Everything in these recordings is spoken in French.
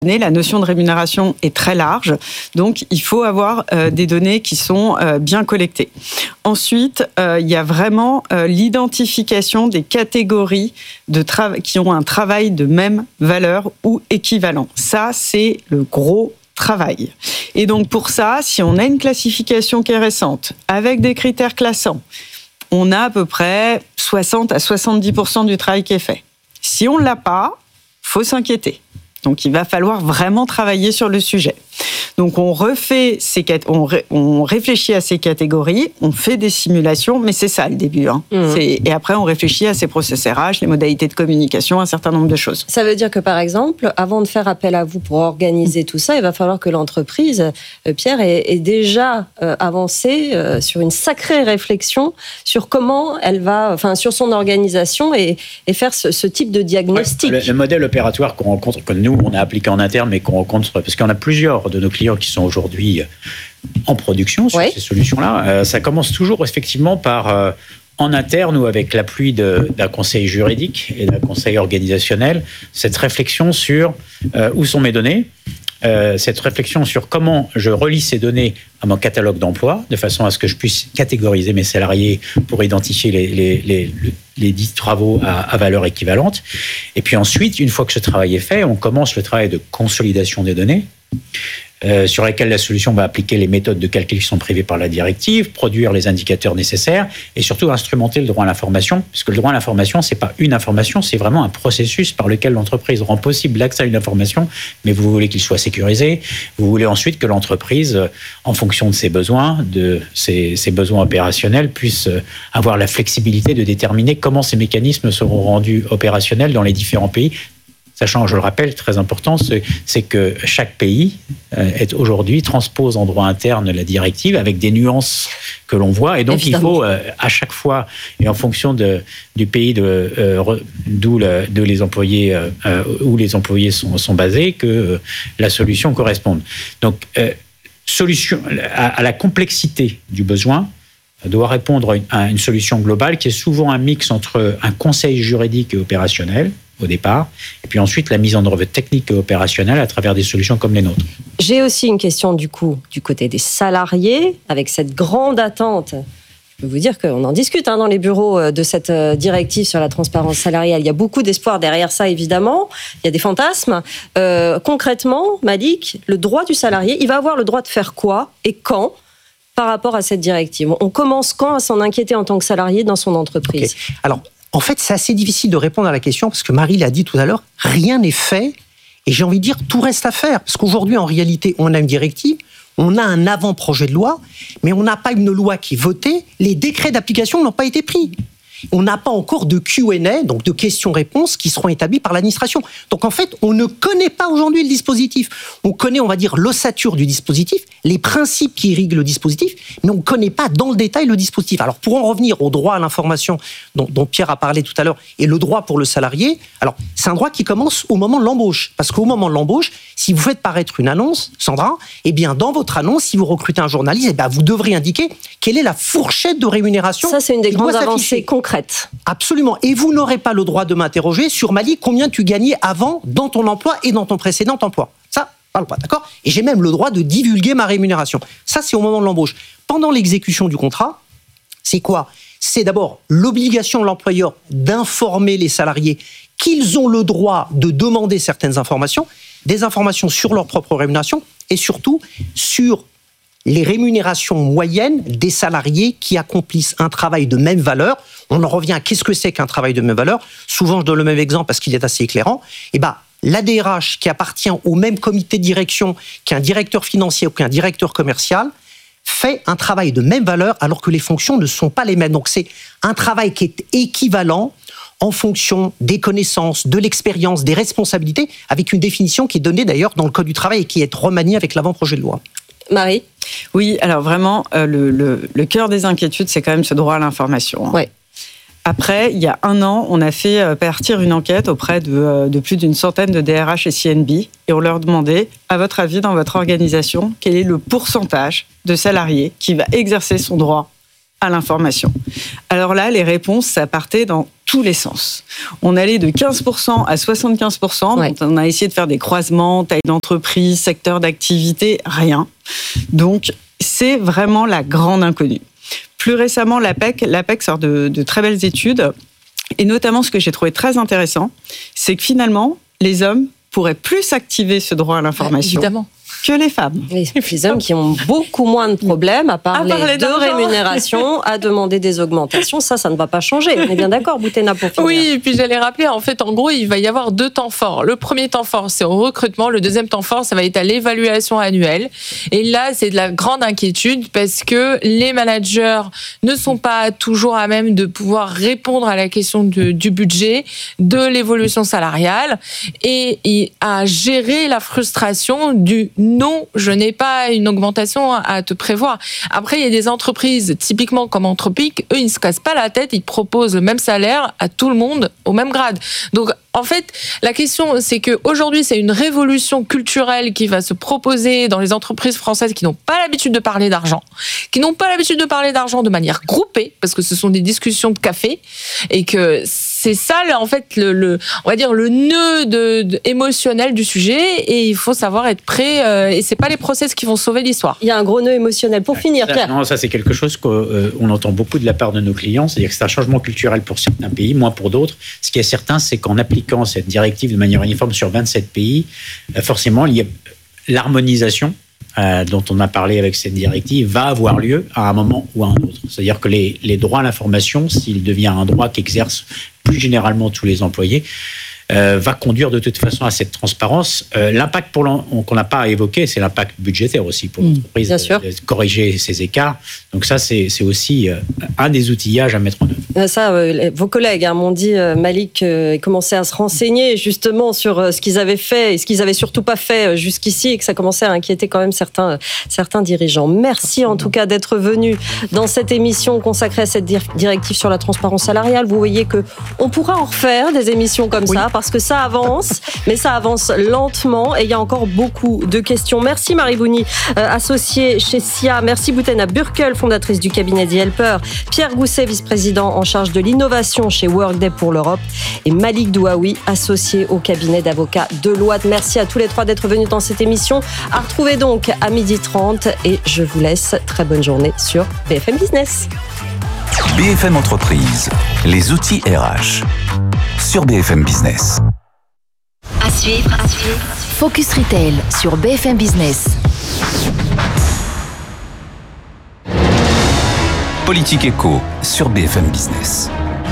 La notion de rémunération est très large, donc il faut avoir des données qui sont bien collectées. Ensuite, il y a vraiment l'identification des catégories qui ont un travail de même valeur ou équivalent. Ça, c'est le gros travail. Et donc pour ça, si on a une classification qui est récente, avec des critères classants, on a à peu près 60 à 70% du travail qui est fait. Si on ne l'a pas, il faut s'inquiéter. Donc, il va falloir vraiment travailler sur le sujet. Donc, on réfléchit à ces catégories, on fait des simulations, mais c'est ça le début. Et après, on réfléchit à ces process RH, les modalités de communication, un certain nombre de choses. Ça veut dire que, par exemple, avant de faire appel à vous pour organiser tout ça, il va falloir que l'entreprise, Pierre, ait déjà avancé sur une sacrée réflexion sur comment elle va, sur son organisation et faire ce type de diagnostic. Le modèle opératoire qu'on rencontre, que nous, on a appliqué en interne, mais qu'on rencontre, parce qu'on a plusieurs de nos clients qui sont aujourd'hui en production sur ces solutions-là. Ça commence toujours effectivement par, en interne ou avec l'appui d'un conseil juridique et d'un conseil organisationnel, cette réflexion sur où sont mes données, cette réflexion sur comment je relie ces données à mon catalogue d'emploi, de façon à ce que je puisse catégoriser mes salariés pour identifier les 10 travaux à valeur équivalente. Et puis ensuite, une fois que ce travail est fait, on commence le travail de consolidation des données, sur lesquelles la solution va appliquer les méthodes de calcul qui sont prévues par la directive, produire les indicateurs nécessaires et surtout instrumenter le droit à l'information, puisque le droit à l'information, c'est pas une information, c'est vraiment un processus par lequel l'entreprise rend possible l'accès à une information, mais vous voulez qu'il soit sécurisé, vous voulez ensuite que l'entreprise, en fonction de ses besoins, de ses besoins opérationnels, puisse avoir la flexibilité de déterminer comment ces mécanismes seront rendus opérationnels dans les différents pays. Sachant, je le rappelle, très important, c'est que chaque pays aujourd'hui transpose en droit interne la directive avec des nuances que l'on voit. Et donc, évidemment, il faut à chaque fois, et en fonction du pays d'où les employés sont basés, que la solution corresponde. Donc, solution à la complexité du besoin doit répondre à une solution globale qui est souvent un mix entre un conseil juridique et opérationnel, au départ, et puis ensuite la mise en œuvre technique et opérationnelle à travers des solutions comme les nôtres. J'ai aussi une question du côté des salariés, avec cette grande attente. Je peux vous dire qu'on en discute dans les bureaux de cette directive sur la transparence salariale. Il y a beaucoup d'espoir derrière ça, évidemment. Il y a des fantasmes. Concrètement, Malik, le droit du salarié, il va avoir le droit de faire quoi et quand par rapport à cette directive? On commence quand à s'en inquiéter en tant que salarié dans son entreprise? Okay. Alors, en fait, c'est assez difficile de répondre à la question parce que Marie l'a dit tout à l'heure, rien n'est fait et j'ai envie de dire tout reste à faire. Parce qu'aujourd'hui, en réalité, on a une directive, on a un avant-projet de loi, mais on n'a pas une loi qui est votée, les décrets d'application n'ont pas été pris. On n'a pas encore de Q&A, donc de questions-réponses, qui seront établies par l'administration. Donc en fait, on ne connaît pas aujourd'hui le dispositif. On connaît, on va dire, l'ossature du dispositif, les principes qui irriguent le dispositif, mais on ne connaît pas dans le détail le dispositif. Alors pour en revenir au droit à l'information dont Pierre a parlé tout à l'heure, et le droit pour le salarié, alors c'est un droit qui commence au moment de l'embauche. Parce qu'au moment de l'embauche, si vous faites paraître une annonce, Sandra, eh bien dans votre annonce, si vous recrutez un journaliste, eh bien, vous devrez indiquer quelle est la fourchette de rémunération. Ça, c'est une des grandes avancées concrètes. Absolument. Et vous n'aurez pas le droit de m'interroger sur Malik, combien tu gagnais avant dans ton emploi et dans ton précédent emploi. Ça, parle pas, d'accord ? Et j'ai même le droit de divulguer ma rémunération. Ça, c'est au moment de l'embauche. Pendant l'exécution du contrat, c'est quoi ? C'est d'abord l'obligation de l'employeur d'informer les salariés qu'ils ont le droit de demander certaines informations, des informations sur leur propre rémunération et surtout sur les rémunérations moyennes des salariés qui accomplissent un travail de même valeur. On en revient à qu'est-ce que c'est qu'un travail de même valeur. Souvent, je donne le même exemple parce qu'il est assez éclairant. L'ADRH qui appartient au même comité de direction qu'un directeur financier ou qu'un directeur commercial fait un travail de même valeur alors que les fonctions ne sont pas les mêmes. Donc, c'est un travail qui est équivalent en fonction des connaissances, de l'expérience, des responsabilités, avec une définition qui est donnée d'ailleurs dans le Code du travail et qui est remaniée avec l'avant-projet de loi. Marie ? Oui, alors vraiment, le cœur des inquiétudes, c'est quand même ce droit à l'information. Ouais. Après, il y a 1 an, on a fait partir une enquête auprès de plus d'une centaine de DRH et CNB et on leur demandait, à votre avis, dans votre organisation, quel est le pourcentage de salariés qui va exercer son droit à l'information. Alors là, les réponses, ça partait dans tous les sens. On allait de 15% à 75%. Ouais. Donc on a essayé de faire des croisements, taille d'entreprise, secteur d'activité, rien. Donc, c'est vraiment la grande inconnue. Plus récemment, l'APEC sort de très belles études. Et notamment, ce que j'ai trouvé très intéressant, c'est que finalement, les hommes pourraient plus activer ce droit à l'information. Évidemment. Que les femmes. Les hommes qui ont beaucoup moins de problèmes à parler de rémunération, à demander des augmentations. Ça ne va pas changer. On est bien d'accord, Boutena, pour finir. Oui, et puis j'allais rappeler, en fait, en gros, il va y avoir 2 temps forts. Le premier temps fort, c'est au recrutement. Le deuxième temps fort, ça va être à l'évaluation annuelle. Et là, c'est de la grande inquiétude parce que les managers ne sont pas toujours à même de pouvoir répondre à la question du budget, de l'évolution salariale et à gérer la frustration du non, je n'ai pas une augmentation à te prévoir. Après, il y a des entreprises, typiquement comme Anthropic, eux, ils ne se cassent pas la tête, ils proposent le même salaire à tout le monde au même grade. Donc, en fait, la question, c'est qu'aujourd'hui, c'est une révolution culturelle qui va se proposer dans les entreprises françaises qui n'ont pas l'habitude de parler d'argent, qui n'ont pas l'habitude de parler d'argent de manière groupée, parce que ce sont des discussions de café, et que c'est ça, en fait, on va dire le nœud émotionnel du sujet, et il faut savoir être prêt, et c'est pas les process qui vont sauver l'histoire. Il y a un gros nœud émotionnel. Pour finir, Pierre. Non, ça c'est quelque chose qu'on entend beaucoup de la part de nos clients, c'est-à-dire que c'est un changement culturel pour certains pays, moins pour d'autres. Ce qui est certain, c'est qu'en appliquant cette directive de manière uniforme sur 27 pays, forcément, il y a l'harmonisation dont on a parlé avec cette directive va avoir lieu à un moment ou à un autre. C'est-à-dire que les droits à l'information, s'il devient un droit qu'exercent plus généralement tous les employés, va conduire de toute façon à cette transparence. L'impact qu'on n'a pas évoqué, c'est l'impact budgétaire aussi pour l'entreprise, de corriger ces écarts. Donc ça, c'est aussi un des outillages à mettre en œuvre. Ça, vos collègues m'ont dit, Malik commençait à se renseigner justement sur ce qu'ils avaient fait et ce qu'ils n'avaient surtout pas fait jusqu'ici et que ça commençait à inquiéter quand même certains dirigeants. Merci en tout cas d'être venu dans cette émission consacrée à cette directive sur la transparence salariale. Vous voyez qu'on pourra en refaire des émissions comme ça parce que ça avance, mais ça avance lentement et il y a encore beaucoup de questions. Merci Marie Bouni, associée chez SIA. Merci Boutena Burkel, fondatrice du cabinet The Helper. Pierre Gousset, vice-président en charge de l'innovation chez Workday pour l'Europe. Et Malik Douaoui, associé au cabinet d'avocats Deloitte. Merci à tous les 3 d'être venus dans cette émission. À retrouver donc à 12h30 et je vous laisse. Très bonne journée sur BFM Business. BFM Entreprise, les outils RH sur BFM Business. À suivre. Focus Retail sur BFM Business. Politique Éco sur BFM Business.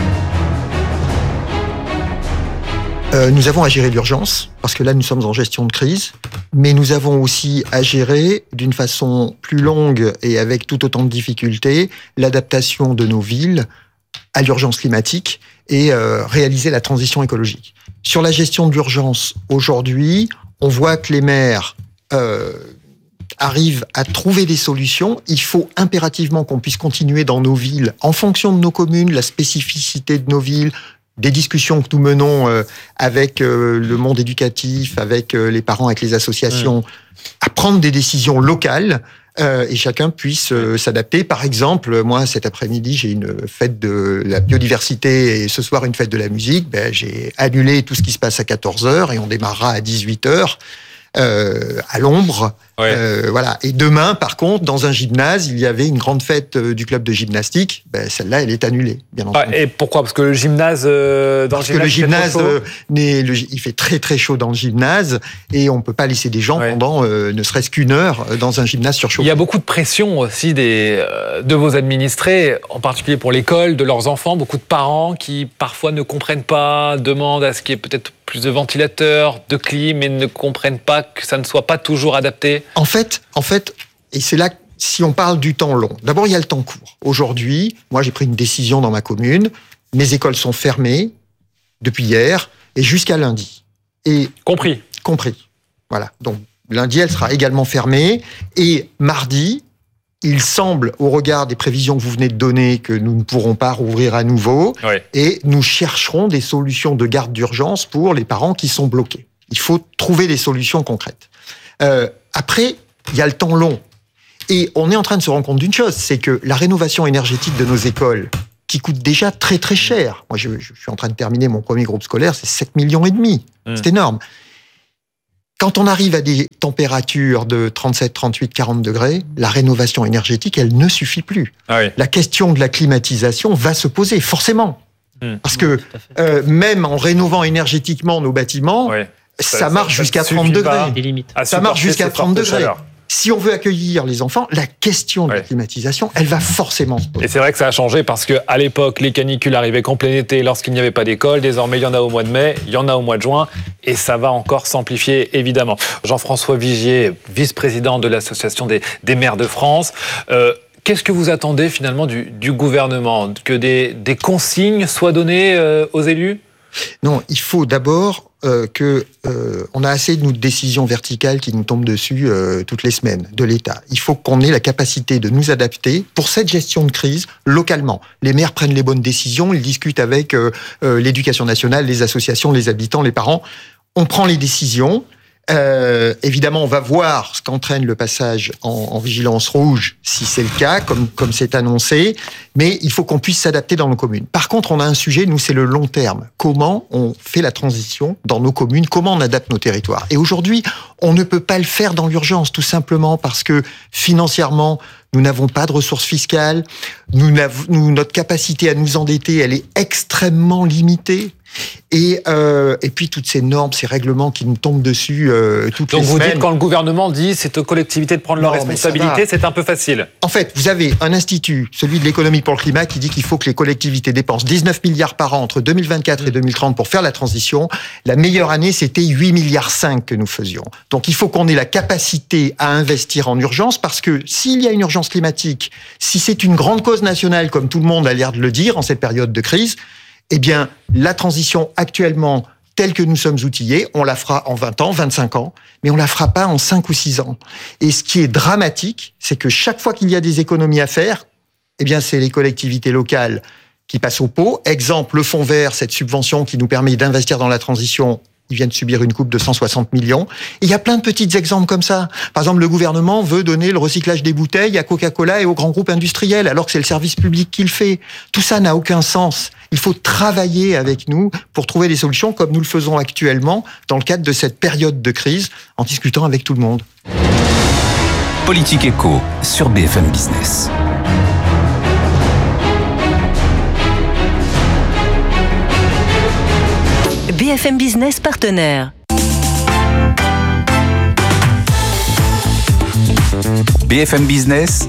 Nous avons à gérer l'urgence, parce que là, nous sommes en gestion de crise, mais nous avons aussi à gérer d'une façon plus longue et avec tout autant de difficultés l'adaptation de nos villes à l'urgence climatique et réaliser la transition écologique. Sur la gestion de l'urgence, aujourd'hui, on voit que les maires arrivent à trouver des solutions. Il faut impérativement qu'on puisse continuer dans nos villes, en fonction de nos communes, la spécificité de nos villes, des discussions que nous menons avec le monde éducatif, avec les parents, avec les associations, à prendre des décisions locales et chacun puisse s'adapter. Par exemple, moi, cet après-midi, j'ai une fête de la biodiversité et ce soir, une fête de la musique. J'ai annulé tout ce qui se passe à 14h et on démarrera à 18h. À l'ombre. Voilà. Et demain, par contre, dans un gymnase, il y avait une grande fête du club de gymnastique. Celle-là, elle est annulée, bien entendu. Et pourquoi ? Parce que le gymnase, il fait très très chaud dans le gymnase et on peut pas laisser des gens pendant ne serait-ce qu'une heure dans un gymnase surchauffé. Il y a beaucoup de pression aussi de vos administrés, en particulier pour l'école, de leurs enfants. Beaucoup de parents qui parfois ne comprennent pas, demandent à ce qu'il y ait peut-être plus de ventilateurs, de clim, mais ne comprennent pas que ça ne soit pas toujours adapté. En fait, et c'est là, si on parle du temps long, d'abord il y a le temps court. Aujourd'hui, moi j'ai pris une décision dans ma commune, mes écoles sont fermées depuis hier et jusqu'à lundi. Et Compris. Voilà. Donc lundi, elle sera également fermée et mardi, il semble, au regard des prévisions que vous venez de donner, que nous ne pourrons pas rouvrir à nouveau. Et nous chercherons des solutions de garde d'urgence pour les parents qui sont bloqués. Il faut trouver des solutions concrètes. Après, il y a le temps long. Et on est en train de se rendre compte d'une chose, c'est que la rénovation énergétique de nos écoles, qui coûtent déjà très très cher. Moi, je suis en train de terminer mon premier groupe scolaire, c'est 7,5 millions. C'est énorme. Quand on arrive à des températures de 37, 38, 40 degrés, la rénovation énergétique, elle ne suffit plus. Ah oui. La question de la climatisation va se poser, forcément. Parce que même en rénovant énergétiquement nos bâtiments, ça marche jusqu'à 30 degrés. Ça marche jusqu'à 30 degrés. Si on veut accueillir les enfants, la question de la climatisation, elle va forcément se poser. Et c'est vrai que ça a changé parce qu'à l'époque, les canicules arrivaient qu'en plein été lorsqu'il n'y avait pas d'école. Désormais, il y en a au mois de mai, il y en a au mois de juin. Et ça va encore s'amplifier, évidemment. Jean-François Vigier, vice-président de l'Association des maires de France. Qu'est-ce que vous attendez finalement du gouvernement ? Que des consignes soient données aux élus ? Non, il faut d'abord on a assez de décisions verticales qui nous tombent dessus toutes les semaines de l'État. Il faut qu'on ait la capacité de nous adapter pour cette gestion de crise localement. Les maires prennent les bonnes décisions, ils discutent avec l'éducation nationale, les associations, les habitants, les parents. On prend les décisions. Évidemment, on va voir ce qu'entraîne le passage en vigilance rouge, si c'est le cas, comme c'est annoncé. Mais il faut qu'on puisse s'adapter dans nos communes. Par contre, on a un sujet, nous, c'est le long terme. Comment on fait la transition dans nos communes ? Comment on adapte nos territoires ? Et aujourd'hui, on ne peut pas le faire dans l'urgence, tout simplement parce que financièrement, nous n'avons pas de ressources fiscales. Notre capacité à nous endetter, elle est extrêmement limitée. Et puis toutes ces normes, ces règlements qui nous tombent dessus toutes les semaines. Donc vous dites quand le gouvernement dit c'est aux collectivités de prendre leurs responsabilités, c'est un peu facile. En fait, vous avez un institut, celui de l'économie pour le climat, qui dit qu'il faut que les collectivités dépensent 19 milliards par an entre 2024 et 2030 pour faire la transition. La meilleure année, c'était 8,5 milliards que nous faisions. Donc il faut qu'on ait la capacité à investir en urgence, parce que s'il y a une urgence climatique, si c'est une grande cause nationale, comme tout le monde a l'air de le dire en cette période de crise, eh bien, la transition actuellement, telle que nous sommes outillés, on la fera en 20 ans, 25 ans, mais on la fera pas en 5 ou 6 ans. Et ce qui est dramatique, c'est que chaque fois qu'il y a des économies à faire, eh bien, c'est les collectivités locales qui passent au pot. Exemple, le fonds vert, cette subvention qui nous permet d'investir dans la transition, ils viennent de subir une coupe de 160 millions. Et il y a plein de petits exemples comme ça. Par exemple, le gouvernement veut donner le recyclage des bouteilles à Coca-Cola et aux grands groupes industriels, alors que c'est le service public qui le fait. Tout ça n'a aucun sens. Il faut travailler avec nous pour trouver des solutions comme nous le faisons actuellement dans le cadre de cette période de crise, en discutant avec tout le monde. Politique Éco sur BFM Business. BFM Business partenaire. BFM Business,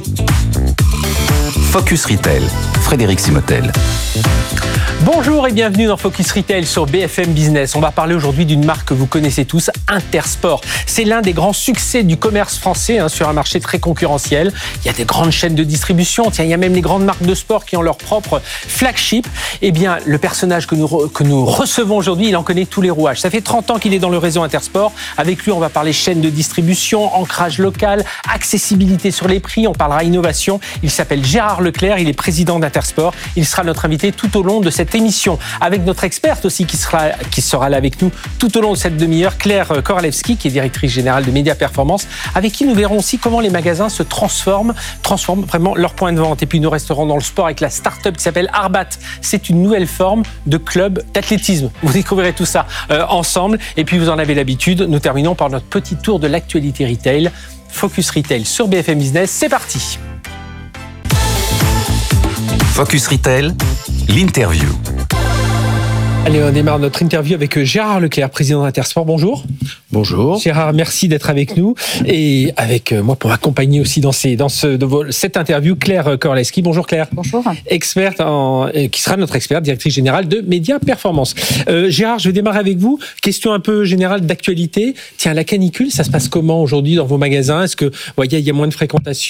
Focus Retail, Frédéric Simotel. Bonjour et bienvenue dans Focus Retail sur BFM Business. On va parler aujourd'hui d'une marque que vous connaissez tous, Intersport. C'est l'un des grands succès du commerce français sur un marché très concurrentiel. Il y a des grandes chaînes de distribution. Tiens, il y a même les grandes marques de sport qui ont leur propre flagship. Eh bien, le personnage que nous recevons aujourd'hui, il en connaît tous les rouages. Ça fait 30 ans qu'il est dans le réseau Intersport. Avec lui, on va parler chaîne de distribution, ancrage local, accessibilité sur les prix. On parlera innovation. Il s'appelle Gérard Leclerc. Il est président d'Intersport. Il sera notre invité tout au long de cette émission, avec notre experte aussi qui sera là avec nous tout au long de cette demi-heure, Claire Koralewski, qui est directrice générale de Média Performance, avec qui nous verrons aussi comment les magasins se transforment vraiment leur point de vente. Et puis nous resterons dans le sport avec la start-up qui s'appelle Arbat. C'est une nouvelle forme de club d'athlétisme. Vous découvrirez tout ça ensemble. Et puis vous en avez l'habitude, nous terminons par notre petit tour de l'actualité retail. Focus Retail sur BFM Business, c'est parti. Focus Retail, l'interview. Allez, on démarre notre interview avec Gérard Leclerc, président d'Intersport. Bonjour. Bonjour. Gérard, merci d'être avec nous et avec moi pour m'accompagner aussi dans cette interview, Claire Koralewski. Bonjour Claire. Bonjour. Experte qui sera notre experte, directrice générale de Média Performance. Gérard, je vais démarrer avec vous. Question un peu générale d'actualité. Tiens, la canicule, ça se passe comment aujourd'hui dans vos magasins ? Est-ce que il y a moins de fréquentation ?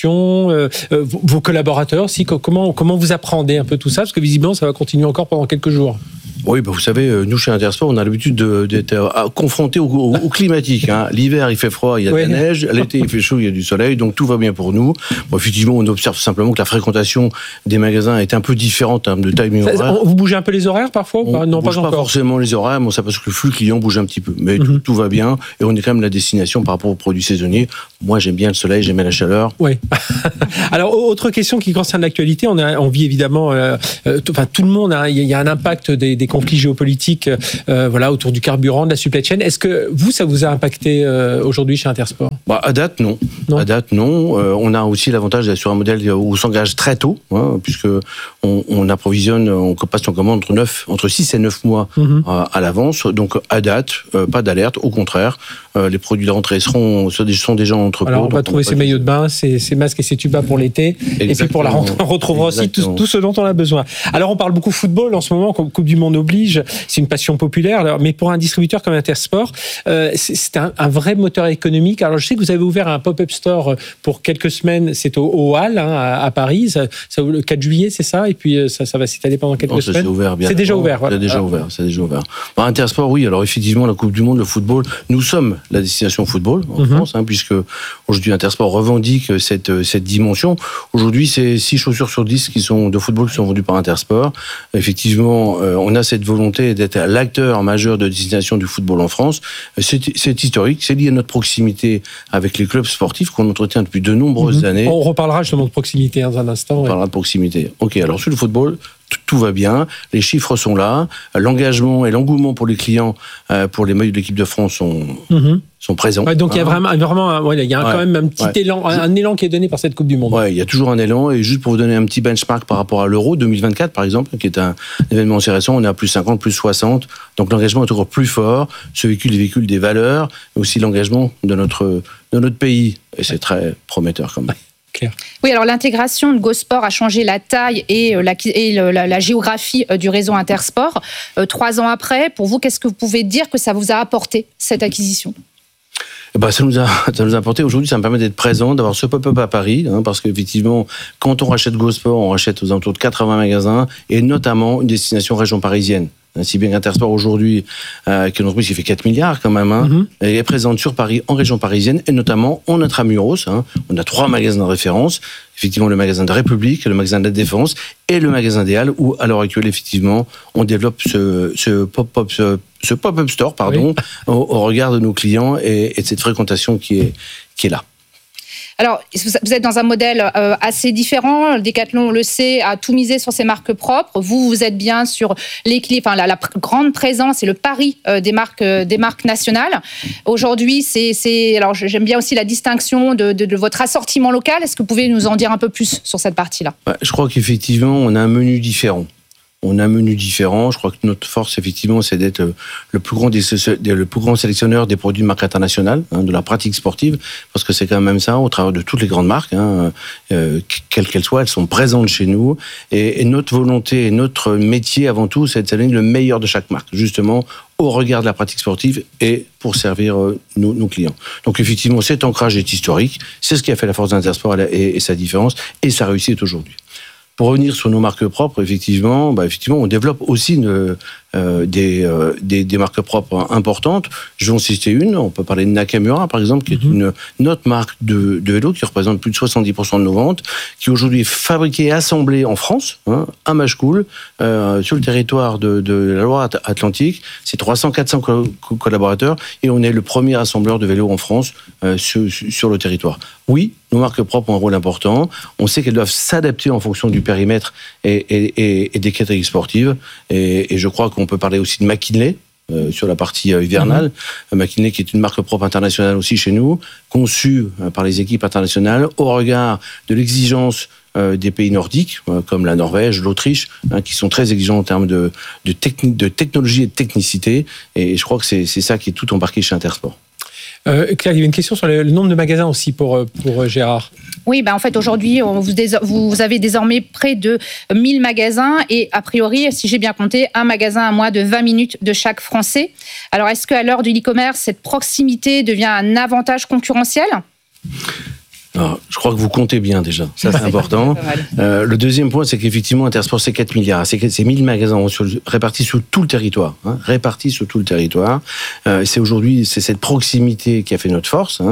Vos collaborateurs aussi, comment vous appréhendez un peu tout ça ? Parce que visiblement, ça va continuer encore pendant quelques jours. Oui, vous savez, nous chez Intersport, on a l'habitude d'être confrontés au climatique. Hein. L'hiver, il fait froid, il y a de la neige. L'été, il fait chaud, il y a du soleil. Donc tout va bien pour nous. Bon, effectivement, on observe simplement que la fréquentation des magasins est un peu différente en termes de timing horaire. Vous bougez un peu les horaires parfois? Non, pas encore. Pas forcément les horaires, mais ça parce que le flux client bouge un petit peu. Mais tout va bien et on est quand même la destination par rapport aux produits saisonniers. Moi, j'aime bien le soleil, j'aime bien la chaleur. Oui. Alors, autre question qui concerne l'actualité. On vit évidemment, tout le monde, hein, il y a un impact des conflits géopolitiques autour du carburant, de la supply chain. Est-ce que ça vous a impacté aujourd'hui chez Intersport? À date, non. À date, non. On a aussi l'avantage d'être sur un modèle où on s'engage très tôt, hein, puisque on approvisionne, on passe en commande entre 6 et 9 mois à l'avance. Donc, à date, pas d'alerte. Au contraire, les produits de rentrée sont déjà en entrepôt. Alors, on va trouver ces maillots de bain, ces masques et ces tubas pour l'été. Exactement. Et puis pour la rentrée, on retrouvera aussi tout ce dont on a besoin. Alors, on parle beaucoup football en ce moment, Coupe du Monde oblige. C'est une passion populaire. Alors, mais pour un distributeur comme Intersport, c'est un vrai moteur économique. Alors, je sais que vous avez ouvert un pop-up store pour quelques semaines. C'est au Halles, hein, à Paris. Ça, le 4 juillet, c'est ça? Et puis, ça va s'étaler pendant quelques semaines. C'est déjà ouvert. Voilà. C'est déjà ouvert. Intersport, oui. Alors, effectivement, la Coupe du Monde, le football, nous sommes la destination football en France, hein, puisque aujourd'hui, Intersport revendique cette dimension. Aujourd'hui, c'est 6 chaussures sur 10 de football qui sont vendues par Intersport. Effectivement, on a cette volonté d'être l'acteur majeur de destination du football en France. C'est historique, c'est lié à notre proximité avec les clubs sportifs qu'on entretient depuis de nombreuses années. On reparlera justement de proximité dans un instant. On parlera de proximité. Ok, alors sur le football, tout va bien, les chiffres sont là, l'engagement et l'engouement pour les clients, pour les maillots de l'équipe de France sont présents. Ouais, donc il y a vraiment il y a quand même un petit élan, un élan qui est donné par cette Coupe du Monde. Ouais, il y a toujours un élan, et juste pour vous donner un petit benchmark par rapport à l'Euro 2024 par exemple, qui est un événement assez récent, on est à plus 50, plus 60, donc l'engagement est encore plus fort. Ce véhicule véhicule des valeurs, mais aussi l'engagement de notre pays, et c'est très prometteur quand même. Claire. Oui, alors l'intégration de GoSport a changé la taille et la géographie du réseau Intersport. 3 ans après, pour vous, qu'est-ce que vous pouvez dire que ça vous a apporté, cette acquisition ? Ça nous a apporté aujourd'hui, ça me permet d'être présent, d'avoir ce pop-up à Paris, hein, parce qu'effectivement, quand on rachète GoSport, on rachète aux alentours de 80 magasins, et notamment une destination région parisienne. Si bien qu'Intersport aujourd'hui, qui est une entreprise qui fait 4 milliards quand même, est présente sur Paris, en région parisienne, et notamment en intramuros. On a 3 magasins de référence, effectivement le magasin de République, le magasin de la Défense et le magasin des Halles, où à l'heure actuelle, effectivement, on développe ce pop-up store, au regard de nos clients et de cette fréquentation qui est là. Alors, vous êtes dans un modèle assez différent. Decathlon, on le sait, a tout misé sur ses marques propres. Vous êtes bien sur l'équilibre, la grande présence et le pari des marques nationales. Aujourd'hui, alors j'aime bien aussi la distinction de votre assortiment local. Est-ce que vous pouvez nous en dire un peu plus sur cette partie-là ? Je crois qu'effectivement, on a un menu différent. Je crois que notre force, effectivement, c'est d'être le plus grand sélectionneur des produits de marque internationale, de la pratique sportive, parce que c'est quand même ça, au travers de toutes les grandes marques, quelles qu'elles soient, elles sont présentes chez nous. Et notre volonté et notre métier, avant tout, c'est de sélectionner le meilleur de chaque marque, justement, au regard de la pratique sportive et pour servir nos clients. Donc, effectivement, cet ancrage est historique. C'est ce qui a fait la force d'Intersport et sa différence et sa réussite aujourd'hui. Pour revenir sur nos marques propres, effectivement, on développe aussi des marques propres importantes. Je vais en citer une. On peut parler de Nakamura, par exemple, qui est une autre marque de vélo qui représente plus de 70% de nos ventes, qui aujourd'hui est fabriquée et assemblée en France, à Machecoul, sur le territoire de la Loire-Atlantique. C'est 300-400 collaborateurs et on est le premier assembleur de vélos en France sur le territoire. Oui, nos marques propres ont un rôle important. On sait qu'elles doivent s'adapter en fonction du périmètre et des catégories sportives. Et je crois qu'on peut parler aussi de McKinley sur la partie hivernale. McKinley qui est une marque propre internationale aussi chez nous, conçue par les équipes internationales au regard de l'exigence des pays nordiques, comme la Norvège, l'Autriche, qui sont très exigeants en termes de technologie et de technicité. Et je crois que c'est ça qui est tout embarqué chez Intersport. Claire, il y a une question sur le nombre de magasins aussi pour Gérard. Oui, en fait, aujourd'hui, vous avez désormais près de 1000 magasins et, a priori, si j'ai bien compté, un magasin à moins de 20 minutes de chaque Français. Alors, est-ce qu'à l'heure du e-commerce, cette proximité devient un avantage concurrentiel ? Alors, je crois que vous comptez bien déjà, ça c'est important. Le deuxième point, c'est qu'effectivement, Intersport, c'est 4 milliards. C'est 1000 magasins répartis sur tout le territoire. C'est aujourd'hui, c'est cette proximité qui a fait notre force.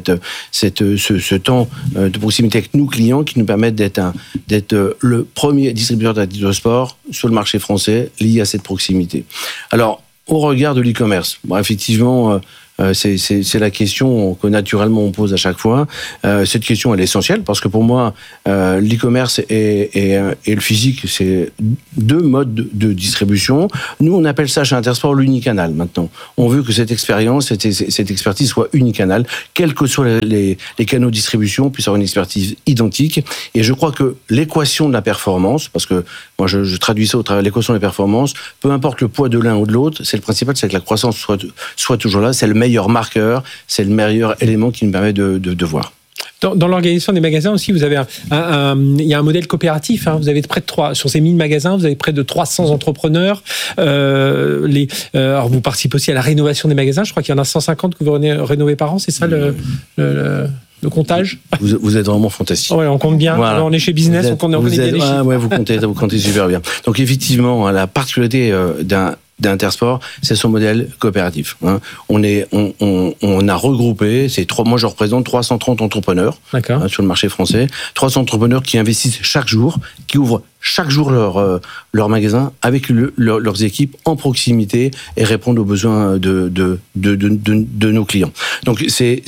Ce temps de proximité avec nos clients qui nous permettent d'être le premier distributeur d'articles de sport sur le marché français lié à cette proximité. Alors, au regard de l'e-commerce, effectivement... C'est la question que naturellement on pose à chaque fois. Cette question elle est essentielle parce que pour moi l'e-commerce et le physique c'est deux modes de distribution. Nous on appelle ça chez Intersport l'unicanal maintenant. On veut que cette expérience, cette expertise soit unicanal, quels que soient les canaux de distribution, puisse avoir une expertise identique. Et je crois que l'équation de la performance, parce que moi je traduis ça au travers de l'équation de la performance, peu importe le poids de l'un ou de l'autre, c'est le principal, c'est que la croissance soit toujours là, c'est le meilleur marqueur, c'est le meilleur élément qui nous permet de voir. Dans l'organisation des magasins aussi, vous avez il y a un modèle coopératif. Vous avez près de sur ces 1000 magasins, vous avez près de 300 entrepreneurs. Alors vous participez aussi à la rénovation des magasins. Je crois qu'il y en a 150 que vous rénovez par an. C'est ça le comptage? Vous êtes vraiment fantastique. Ouais, on compte bien. Voilà. On est chez Business, on connaît bien les chiffres. Vous comptez super bien. Donc effectivement, la particularité d'Intersport, c'est son modèle coopératif. On a regroupé, moi je représente 330 entrepreneurs sur le marché français, 300 entrepreneurs qui investissent chaque jour, qui ouvrent chaque jour leur magasin avec leurs équipes en proximité et répondent aux besoins de nos clients. Donc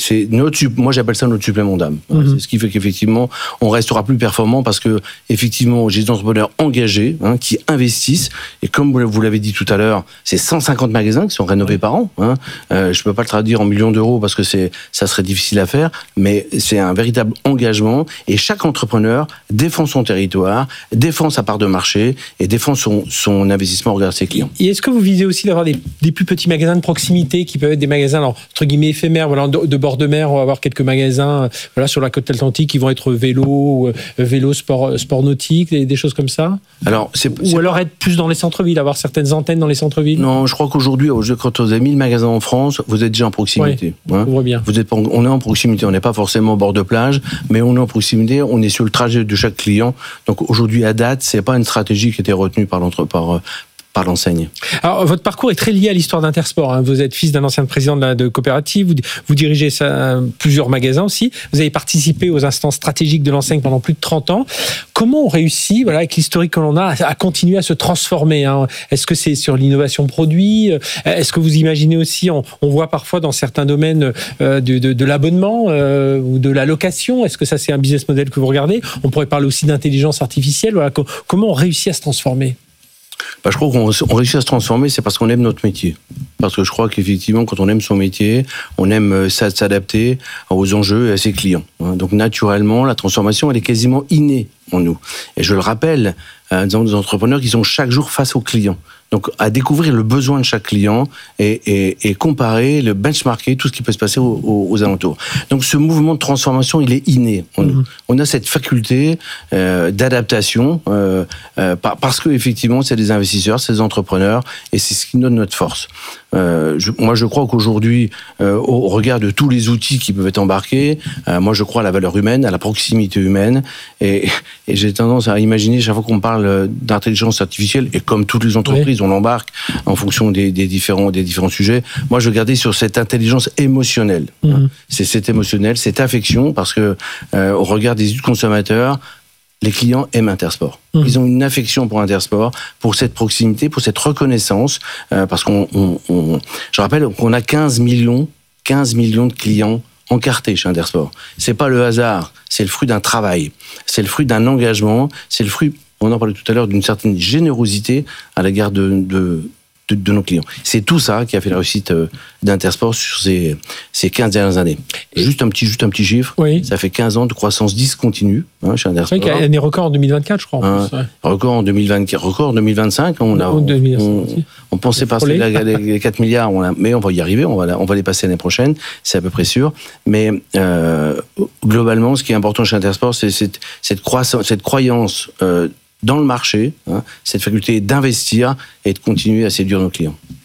moi j'appelle ça notre supplément d'âme. C'est ce qui fait qu'effectivement on restera plus performant parce que effectivement j'ai des entrepreneurs engagés qui investissent et comme vous l'avez dit tout à l'heure, c'est 150 magasins qui sont rénovés par an. Je peux pas le traduire en millions d'euros parce que ça serait difficile à faire, mais c'est un véritable engagement et chaque entrepreneur défend son territoire, défend sa part de marché et défend son investissement au regard de ses clients. Et est-ce que vous visez aussi d'avoir des plus petits magasins de proximité qui peuvent être des magasins entre guillemets éphémères, de bord de mer, on va avoir quelques magasins sur la côte atlantique qui vont être vélo, sport nautique, des choses comme ça? Alors être plus dans les centres-villes, avoir certaines antennes dans les centres-villes? Non, je crois qu'aujourd'hui, quand vous avez 1000 magasins en France, vous êtes déjà en proximité. On voit bien. On est en proximité, on n'est pas forcément au bord de plage, mais on est en proximité, on est sur le trajet de chaque client. Donc aujourd'hui, à date, c'est pas une stratégie qui était retenue par l'enseigne. Alors, votre parcours est très lié à l'histoire d'Intersport. Vous êtes fils d'un ancien président de coopérative, vous dirigez plusieurs magasins aussi, vous avez participé aux instances stratégiques de l'enseigne pendant plus de 30 ans. Comment on réussit, avec l'historique que l'on a, à continuer à se transformer? Est-ce que c'est sur l'innovation produit? Est-ce que vous imaginez aussi, on voit parfois dans certains domaines de l'abonnement ou de la location, est-ce que ça c'est un business model que vous regardez? On pourrait parler aussi d'intelligence artificielle. Comment on réussit à se transformer? Je crois qu'on réussit à se transformer, c'est parce qu'on aime notre métier. Parce que je crois qu'effectivement, quand on aime son métier, on aime s'adapter aux enjeux et à ses clients. Donc naturellement, la transformation, elle est quasiment innée en nous. Et je le rappelle, nous avons des entrepreneurs qui sont chaque jour face aux clients. Donc, à découvrir le besoin de chaque client et comparer, le benchmarker, tout ce qui peut se passer aux alentours. Donc, ce mouvement de transformation, il est inné en nous. On a cette faculté d'adaptation parce que effectivement, c'est des investisseurs, c'est des entrepreneurs et c'est ce qui donne notre force. Moi, je crois qu'aujourd'hui, au regard de tous les outils qui peuvent être embarqués, moi, je crois à la valeur humaine, à la proximité humaine et j'ai tendance à imaginer, chaque fois qu'on parle d'intelligence artificielle, et comme toutes les entreprises, on l'embarque en fonction des différents sujets. Moi, je regardais sur cette intelligence émotionnelle. C'est cette émotionnelle, cette affection, parce que au regard des consommateurs, les clients aiment Intersport. Ils ont une affection pour Intersport, pour cette proximité, pour cette reconnaissance, parce je rappelle qu'on a 15 millions de clients encartés chez Intersport. C'est pas le hasard, c'est le fruit d'un travail, c'est le fruit d'un engagement, c'est le fruit, on en parlait tout à l'heure, d'une certaine générosité à l'égard de nos clients. C'est tout ça qui a fait la réussite d'Intersport sur ces 15 dernières années. Juste un petit chiffre, ça fait 15 ans de croissance 10 continue chez Intersport. C'est vrai qu'il y a des records en 2024, je crois. En plus, record en 2024, record en 2025. On pensait passer les 4 milliards, mais on va y arriver, on va les passer l'année prochaine, c'est à peu près sûr. Mais globalement, ce qui est important chez Intersport, c'est cette croyance dans le marché, cette faculté d'investir et de continuer à séduire nos clients.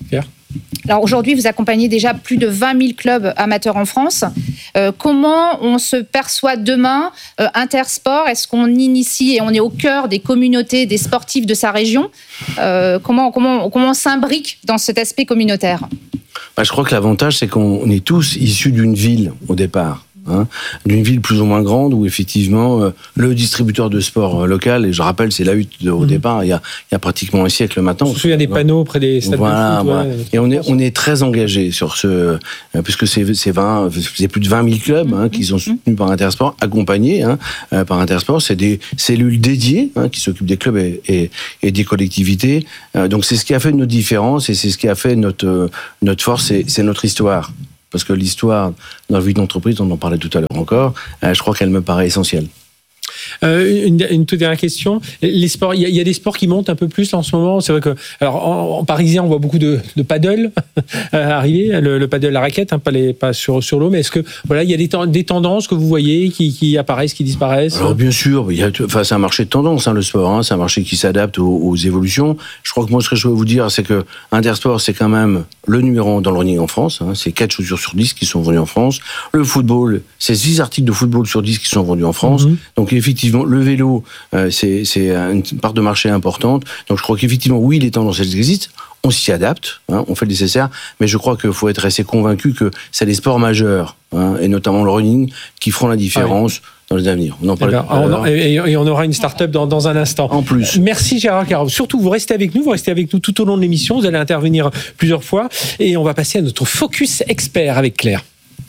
Alors aujourd'hui, vous accompagnez déjà plus de 20 000 clubs amateurs en France. Comment on se perçoit demain Intersport, est-ce qu'on initie et on est au cœur des communautés, des sportifs de sa région comment on s'imbrique dans cet aspect communautaire? Je crois que l'avantage, c'est qu'on est tous issus d'une ville au départ. D'une ville plus ou moins grande où effectivement le distributeur de sport local, et je rappelle c'est la hutte au départ il y a pratiquement un siècle maintenant. Je me souviens des panneaux près des stades de foot. Voilà. Et on est très engagé sur ce, puisque c'est plus de 20 000 clubs qui sont soutenus par Intersport, accompagnés par Intersport. C'est des cellules dédiées qui s'occupent des clubs et des collectivités. Donc c'est ce qui a fait notre différence et c'est ce qui a fait notre force, c'est notre histoire. Parce que l'histoire dans la vie d'entreprise, on en parlait tout à l'heure encore, je crois qu'elle me paraît essentielle. Une toute dernière question. Les sports, il y a des sports qui montent un peu plus là, en ce moment. C'est vrai que, alors en parisien, on voit beaucoup de paddle arriver, le paddle à raquette, pas sur l'eau. Mais est-ce que voilà, il y a des tendances que vous voyez qui apparaissent, qui disparaissent? Alors bien sûr, c'est un marché de tendance, le sport. C'est un marché qui s'adapte aux évolutions. Je crois que moi, ce que je veux vous dire, c'est que Intersport, c'est quand même le numéro 1 dans le running en France. C'est 4 chaussures sur 10 qui sont vendues en France. Le football, c'est 6 articles de football sur 10 qui sont vendus en France. Donc effectivement, le vélo, c'est une part de marché importante. Donc je crois qu'effectivement, oui, les tendances, elles existent. On s'y adapte, on fait le nécessaire. Mais je crois qu'il faut être assez convaincu que c'est les sports majeurs, et notamment le running, qui feront la différence dans les avenirs. On en parle et on aura une start-up dans un instant. En plus. Merci Gérard Caron. Surtout, vous restez avec nous tout au long de l'émission. Vous allez intervenir plusieurs fois. Et on va passer à notre focus expert avec Claire.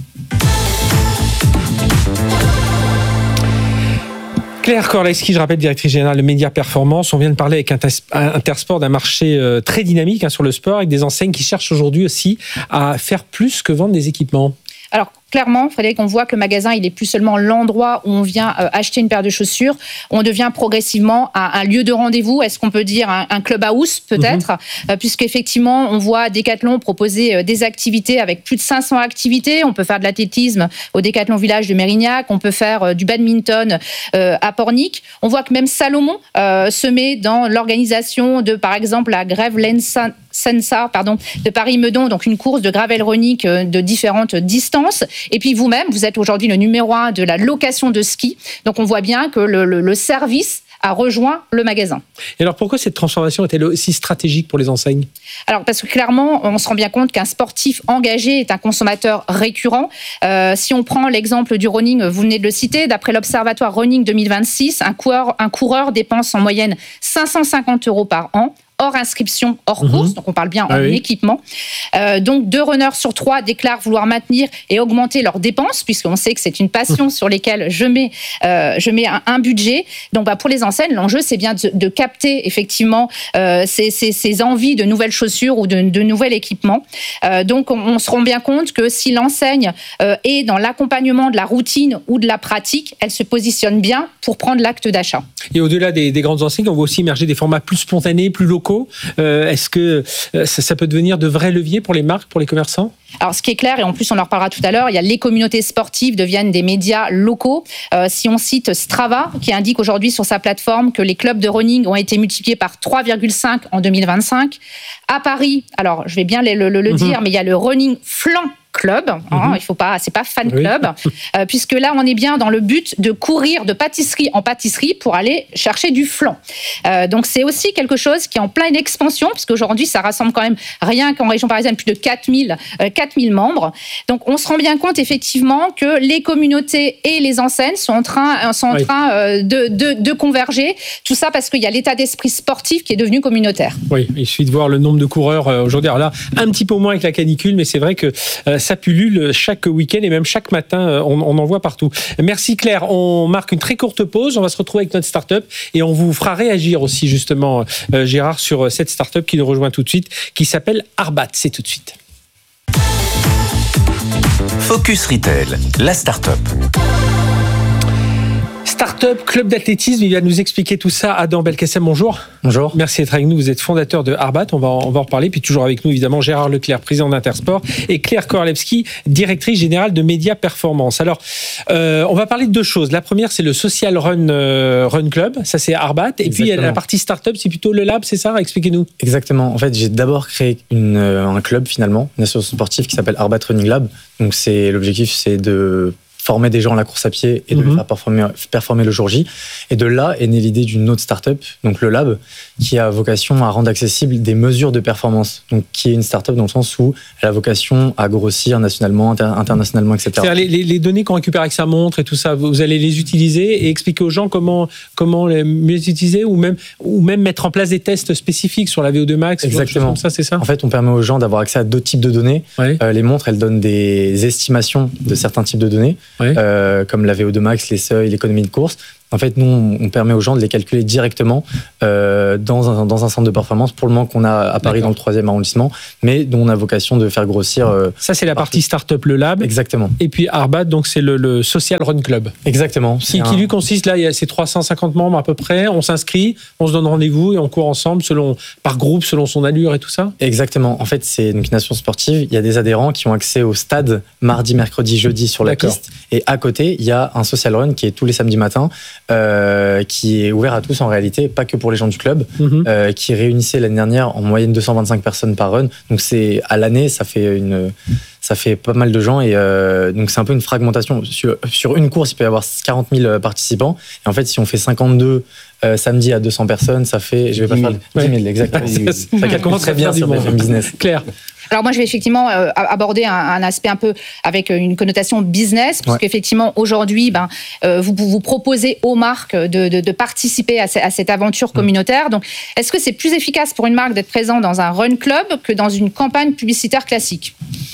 Claire Korleski, je rappelle, directrice générale de Média Performance. On vient de parler avec Intersport d'un marché très dynamique sur le sport, avec des enseignes qui cherchent aujourd'hui aussi à faire plus que vendre des équipements. Alors, clairement, Frédéric, on voit que le magasin, il n'est plus seulement l'endroit où on vient acheter une paire de chaussures. On devient progressivement un lieu de rendez-vous. Est-ce qu'on peut dire un clubhouse, peut-être, puisqu'effectivement, on voit Decathlon proposer des activités avec plus de 500 activités. On peut faire de l'athlétisme au Decathlon Village de Mérignac. On peut faire du badminton à Pornic. On voit que même Salomon se met dans l'organisation de, par exemple, la Grève Sensa de Paris-Meudon, donc une course de gravel running de différentes distances. Et puis vous-même, vous êtes aujourd'hui le numéro 1 de la location de ski. Donc on voit bien que le service a rejoint le magasin. Et alors pourquoi cette transformation est-elle aussi stratégique pour les enseignes? Alors parce que clairement, on se rend bien compte qu'un sportif engagé est un consommateur récurrent. Si on prend l'exemple du running, vous venez de le citer, d'après l'Observatoire Running 2026, un coureur dépense en moyenne 550 € par an, hors inscription, hors course, donc on parle bien en équipement. Donc 2 runners sur 3 déclarent vouloir maintenir et augmenter leurs dépenses, puisqu'on sait que c'est une passion sur laquelle je mets un budget. Donc pour les enseignes, l'enjeu c'est bien de capter effectivement ces envies de nouvelles chaussures ou de nouvel équipement. Donc on se rend bien compte que si l'enseigne est dans l'accompagnement de la routine ou de la pratique, elle se positionne bien pour prendre l'acte d'achat. Et au-delà des grandes enseignes, on voit aussi émerger des formats plus spontanés, plus locaux. Est-ce que ça peut devenir de vrais leviers pour les marques, pour les commerçants? Alors, ce qui est clair, et en plus on en reparlera tout à l'heure, il y a les communautés sportives deviennent des médias locaux. Si on cite Strava, qui indique aujourd'hui sur sa plateforme que les clubs de running ont été multipliés par 3,5 en 2025. À Paris, alors je vais bien le dire, mais il y a le running flanc club, il faut pas, c'est pas fan club, puisque là on est bien dans le but de courir de pâtisserie en pâtisserie pour aller chercher du flan. Donc c'est aussi quelque chose qui est en pleine expansion, puisque aujourd'hui ça rassemble quand même rien qu'en région parisienne plus de 4000 membres. Donc on se rend bien compte effectivement que les communautés et les enseignes sont en train de converger. Tout ça parce qu'il y a l'état d'esprit sportif qui est devenu communautaire. Oui, il suffit de voir le nombre de coureurs aujourd'hui. Alors là, un petit peu moins avec la canicule, mais c'est vrai que ça pullule chaque week-end et même chaque matin, on en voit partout. Merci Claire, on marque une très courte pause, on va se retrouver avec notre start-up et on vous fera réagir aussi justement, Gérard, sur cette start-up qui nous rejoint tout de suite, qui s'appelle Arbat. C'est tout de suite. Focus Retail, la start-up. Start-up, club d'athlétisme, il va nous expliquer tout ça. Adam Belkacem, bonjour. Bonjour. Merci d'être avec nous. Vous êtes fondateur de Arbat. On va en reparler. Puis toujours avec nous, évidemment, Gérard Leclerc, président d'Intersport, et Claire Koralewski, directrice générale de Média Performance. Alors, on va parler de deux choses. La première, c'est le Social Run Club. Ça, c'est Arbat. Et puis, la partie Start-up, c'est plutôt le Lab, c'est ça? Expliquez-nous. Exactement. En fait, j'ai d'abord créé un club, finalement, une association sportive qui s'appelle Arbat Running Lab. Donc, l'objectif, c'est de former des gens à la course à pied et de les faire performer le jour J. Et de là est née l'idée d'une autre start-up, donc le Lab, qui a vocation à rendre accessibles des mesures de performance. Donc, qui est une start-up dans le sens où elle a vocation à grossir nationalement, internationalement, etc. C'est-à-dire les données qu'on récupère avec sa montre et tout ça, vous allez les utiliser et expliquer aux gens comment les mieux utiliser ou même mettre en place des tests spécifiques sur la VO2 max. Exactement. Comme ça, c'est ça. En fait, on permet aux gens d'avoir accès à d'autres types de données. Ouais. Les montres, elles donnent des estimations de certains types de données. Ouais. Comme la VO2 max, les seuils, l'économie de course. En fait, nous, on permet aux gens de les calculer directement dans un centre de performance, pour le moment qu'on a à Paris, dans le 3e arrondissement, mais dont on a vocation de faire grossir. Ça, c'est la partie Startup, le Lab. Exactement. Et puis Arbat, donc c'est le Social Run Club. Exactement. Qui lui consiste, là, il y a ces 350 membres à peu près, on s'inscrit, on se donne rendez-vous et on court ensemble par groupe, selon son allure et tout ça. Exactement. En fait, c'est donc une association sportive. Il y a des adhérents qui ont accès au stade mardi, mercredi, jeudi sur la piste. Et à côté, il y a un Social Run qui est tous les samedis matins. Qui est ouvert à tous en réalité, pas que pour les gens du club, qui réunissait l'année dernière en moyenne 225 personnes par run. Donc à l'année, ça fait pas mal de gens et donc c'est un peu une fragmentation. Sur une course, il peut y avoir 40 000 participants. Et en fait, si on fait 52 samedi à 200 personnes, ça fait, je vais pas faire 10 000, exactement. Ça calcule très bien sur BFM Business. Claire. Alors moi, je vais effectivement aborder un aspect un peu avec une connotation business, parce qu'effectivement, aujourd'hui, vous proposez aux marques de participer à cette aventure communautaire. Donc, est-ce que c'est plus efficace pour une marque d'être présent dans un run club que dans une campagne publicitaire classique?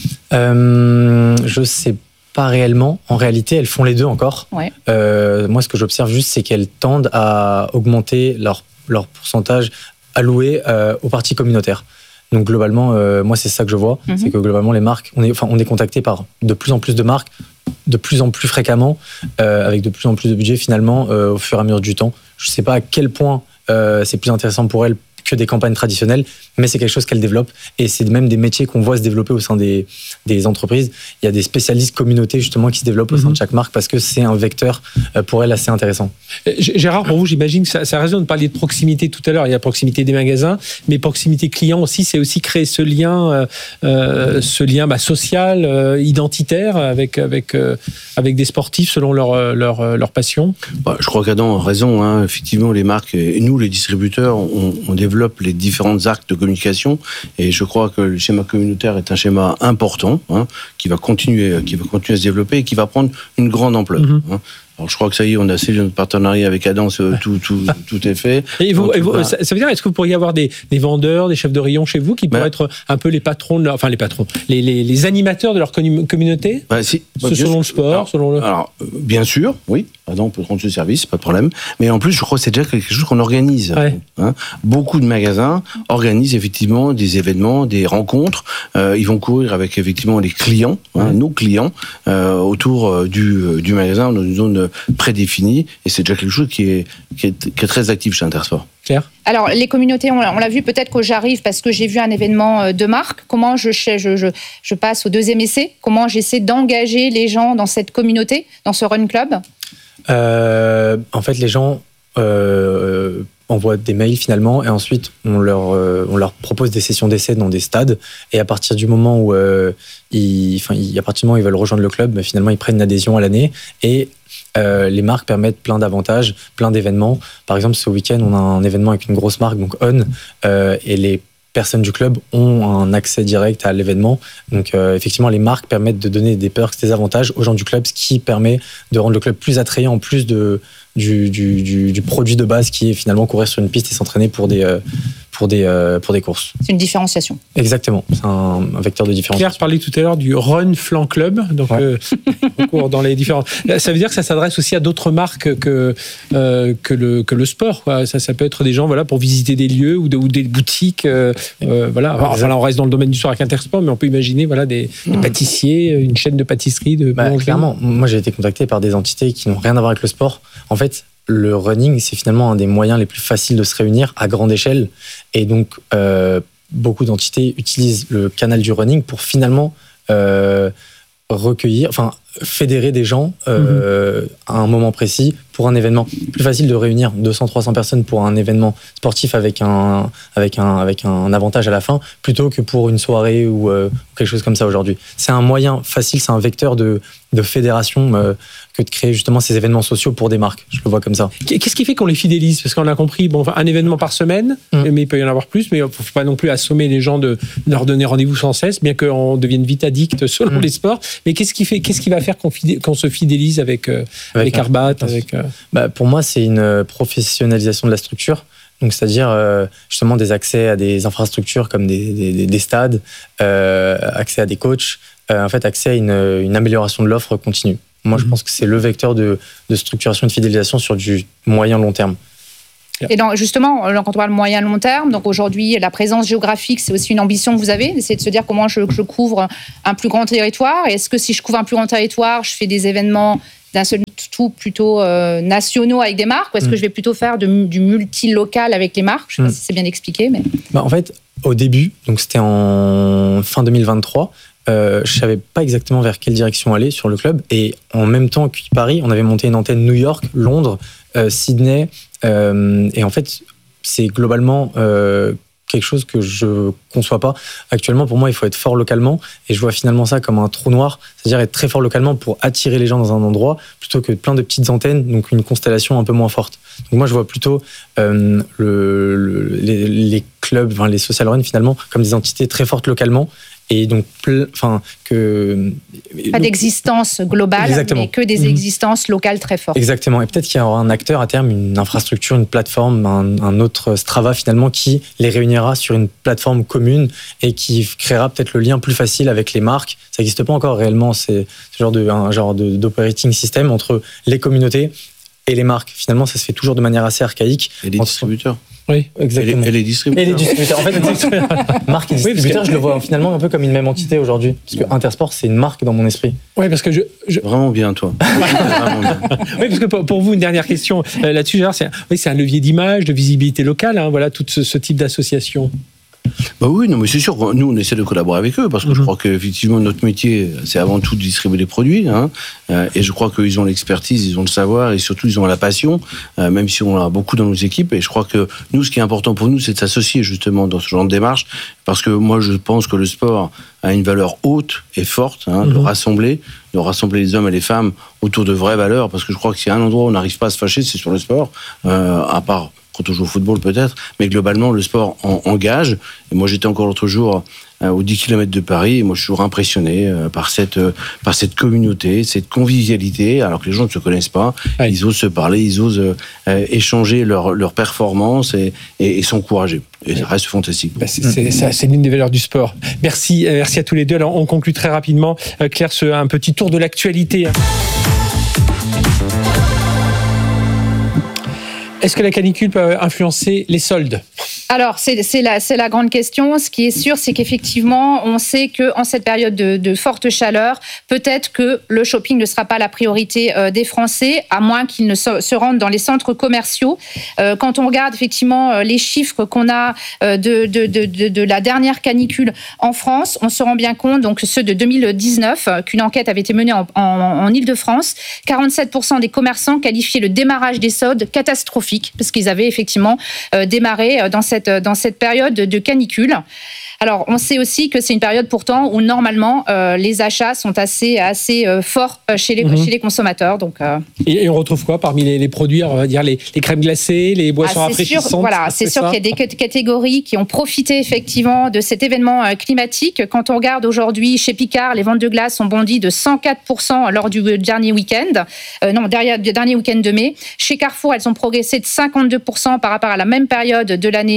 Je sais pas réellement. En réalité, elles font les deux encore. Ouais. Moi, ce que j'observe juste, c'est qu'elles tendent à augmenter leur pourcentage alloué aux parties communautaires. Donc globalement, moi c'est ça que je vois, c'est que globalement les marques, on est contacté par de plus en plus de marques, de plus en plus fréquemment, avec de plus en plus de budget finalement au fur et à mesure du temps. Je ne sais pas à quel point c'est plus intéressant pour elles que des campagnes traditionnelles, mais c'est quelque chose qu'elles développent et c'est même des métiers qu'on voit se développer au sein des entreprises. Il y a des spécialistes communautés justement qui se développent au sein de chaque marque parce que c'est un vecteur pour elles assez intéressant. Gérard, pour vous, j'imagine que ça résonne de parler de proximité tout à l'heure. Il y a proximité des magasins, mais proximité client aussi, c'est aussi créer ce lien social, identitaire avec des sportifs selon leur passion. Je crois qu'Adam a raison. Effectivement, les marques et nous, les distributeurs, on développe les différents actes de communication et je crois que le schéma communautaire est un schéma important qui va continuer à se développer et qui va prendre une grande ampleur. Alors je crois que ça y est, on a scellé notre partenariat avec Adam, tout est fait. Et ça veut dire, est-ce que vous pourriez avoir des vendeurs, des chefs de rayon chez vous qui pourraient être un peu les patrons, les animateurs de leur communauté, selon le sport, Alors, bien sûr, oui, Adam peut prendre ce service, pas de problème. Mais en plus, je crois que c'est déjà quelque chose qu'on organise. Beaucoup de magasins organisent effectivement des événements, des rencontres. Ils vont courir avec effectivement les clients, nos clients, autour du magasin dans une zone prédéfinie et c'est déjà quelque chose qui est très actif chez Intersport. Claire ? Alors, les communautés, on l'a vu, peut-être que j'arrive parce que j'ai vu un événement de marque. Comment je passe au deuxième essai? Comment j'essaie d'engager les gens dans cette communauté, dans ce run club? En fait, les gens envoient des mails finalement et ensuite on leur propose des sessions d'essai dans des stades et à partir du moment où ils veulent rejoindre le club, finalement ils prennent une adhésion à l'année et les marques permettent plein d'avantages, plein d'événements. Par exemple, ce week-end, on a un événement avec une grosse marque, donc On, et les personnes du club ont un accès direct à l'événement. Donc, effectivement, les marques permettent de donner des perks, des avantages aux gens du club, ce qui permet de rendre le club plus attrayant en plus du produit de base qui est finalement courir sur une piste et s'entraîner pour pour des courses. C'est une différenciation. Exactement, c'est un vecteur de différenciation. Claire parlait tout à l'heure du Run Flan Club, donc on court dans les différents. Ça veut dire que ça s'adresse aussi à d'autres marques que le sport, quoi. Ça peut être des gens, voilà, pour visiter des lieux ou des boutiques, voilà. Enfin, là, on reste dans le domaine du sport avec Intersport, mais on peut imaginer, voilà, des pâtissiers, une chaîne de pâtisserie, de boulangerie. Clairement, moi j'ai été contacté par des entités qui n'ont rien à voir avec le sport. En fait, le running, c'est finalement un des moyens les plus faciles de se réunir à grande échelle. Et donc, beaucoup d'entités utilisent le canal du running pour finalement fédérer des gens à un moment précis pour un événement. Plus facile de réunir 200-300 personnes pour un événement sportif avec un avantage à la fin, plutôt que pour une soirée ou quelque chose comme ça aujourd'hui. C'est un moyen facile, c'est un vecteur de fédération que de créer justement ces événements sociaux pour des marques. Je le vois comme ça. Qu'est-ce qui fait qu'on les fidélise? Parce qu'on a compris, un événement par semaine, mais il peut y en avoir plus, mais il ne faut pas non plus assommer les gens de leur donner rendez-vous sans cesse, bien qu'on devienne vite addict selon les sports. Mais qu'est-ce qui va faire qu'on se fidélise avec Arbat, pour moi, c'est une professionnalisation de la structure. Donc, c'est-à-dire justement des accès à des infrastructures comme des stades, accès à des coachs, accès à une amélioration de l'offre continue. Moi, je pense que c'est le vecteur de structuration et de fidélisation sur du moyen-long terme. Et donc, justement, quand on parle moyen-long terme, donc aujourd'hui, la présence géographique, c'est aussi une ambition que vous avez, d'essayer de se dire comment je couvre un plus grand territoire. Est-ce que si je couvre un plus grand territoire, je fais des événements d'un seul tout plutôt nationaux avec des marques, ou est-ce que je vais plutôt faire du multi-local avec les marques? Je ne sais pas si c'est bien expliqué. Mais... En fait, au début, donc c'était en fin 2023, je ne savais pas exactement vers quelle direction aller sur le club. Et en même temps que Paris, on avait monté une antenne New York, Londres, Sydney. Et en fait, c'est globalement quelque chose que je ne conçois pas. Actuellement, pour moi, il faut être fort localement. Et je vois finalement ça comme un trou noir. C'est-à-dire être très fort localement pour attirer les gens dans un endroit, plutôt que plein de petites antennes, donc une constellation un peu moins forte. Donc moi, je vois plutôt les clubs, les social run, finalement, comme des entités très fortes localement. Et donc, pas d'existence globale, mais que des existences locales très fortes. Exactement. Et peut-être qu'il y aura un acteur à terme, une infrastructure, une plateforme, un autre Strava finalement qui les réunira sur une plateforme commune et qui créera peut-être le lien plus facile avec les marques. Ça n'existe pas encore réellement, c'est un genre d'operating system entre les communautés et les marques. Finalement, ça se fait toujours de manière assez archaïque. Et les distributeurs. Oui, exactement. Et les distributeurs. Et les distributeurs. En fait, marque et distributeur, je le vois finalement un peu comme une même entité aujourd'hui. Parce que Intersport, c'est une marque dans mon esprit. Oui, parce que Vraiment bien, toi. Vraiment bien. Oui, parce que pour vous, une dernière question là-dessus, Gérard, c'est un levier d'image, de visibilité locale, voilà, tout ce type d'association. Oui, non, mais c'est sûr. Nous, on essaie de collaborer avec eux parce que je crois qu'effectivement, notre métier, c'est avant tout de distribuer des produits. Et je crois qu'ils ont l'expertise, ils ont le savoir et surtout, ils ont la passion, même si on a beaucoup dans nos équipes. Et je crois que nous, ce qui est important pour nous, c'est de s'associer justement dans ce genre de démarche parce que moi, je pense que le sport a une valeur haute et forte, de rassembler les hommes et les femmes autour de vraies valeurs parce que je crois que s'il y a un endroit où on n'arrive pas à se fâcher, c'est sur le sport, à part quand on joue au football peut-être, mais globalement le sport engage. Et moi j'étais encore l'autre jour aux 10 km de Paris, et moi je suis toujours impressionné par cette communauté, cette convivialité, alors que les gens ne se connaissent pas, ils osent se parler, ils osent échanger leurs performances et s'encourager. Et ça reste fantastique. C'est l'une des valeurs du sport. Merci à tous les deux. Alors on conclut très rapidement. Claire, un petit tour de l'actualité. Est-ce que la canicule peut influencer les soldes ? Alors, c'est la grande question. Ce qui est sûr, c'est qu'effectivement, on sait qu'en cette période de forte chaleur, peut-être que le shopping ne sera pas la priorité des Français, à moins qu'ils ne se rendent dans les centres commerciaux. Quand on regarde effectivement les chiffres qu'on a de la dernière canicule en France, on se rend bien compte, donc ceux de 2019, qu'une enquête avait été menée en Île-de-France, 47% des commerçants qualifiaient le démarrage des soldes catastrophique, parce qu'ils avaient effectivement démarré dans cette période de canicule. Alors, on sait aussi que c'est une période pourtant où normalement les achats sont assez forts chez les consommateurs. Donc, Et on retrouve quoi parmi les produits, on va dire les crèmes glacées, les boissons rafraîchissantes? C'est sûr qu'il y a des catégories qui ont profité effectivement de cet événement climatique. Quand on regarde aujourd'hui chez Picard, les ventes de glace ont bondi de 104% lors du dernier week-end. Du dernier week-end de mai. Chez Carrefour, elles ont progressé de 52% par rapport à la même période de l'année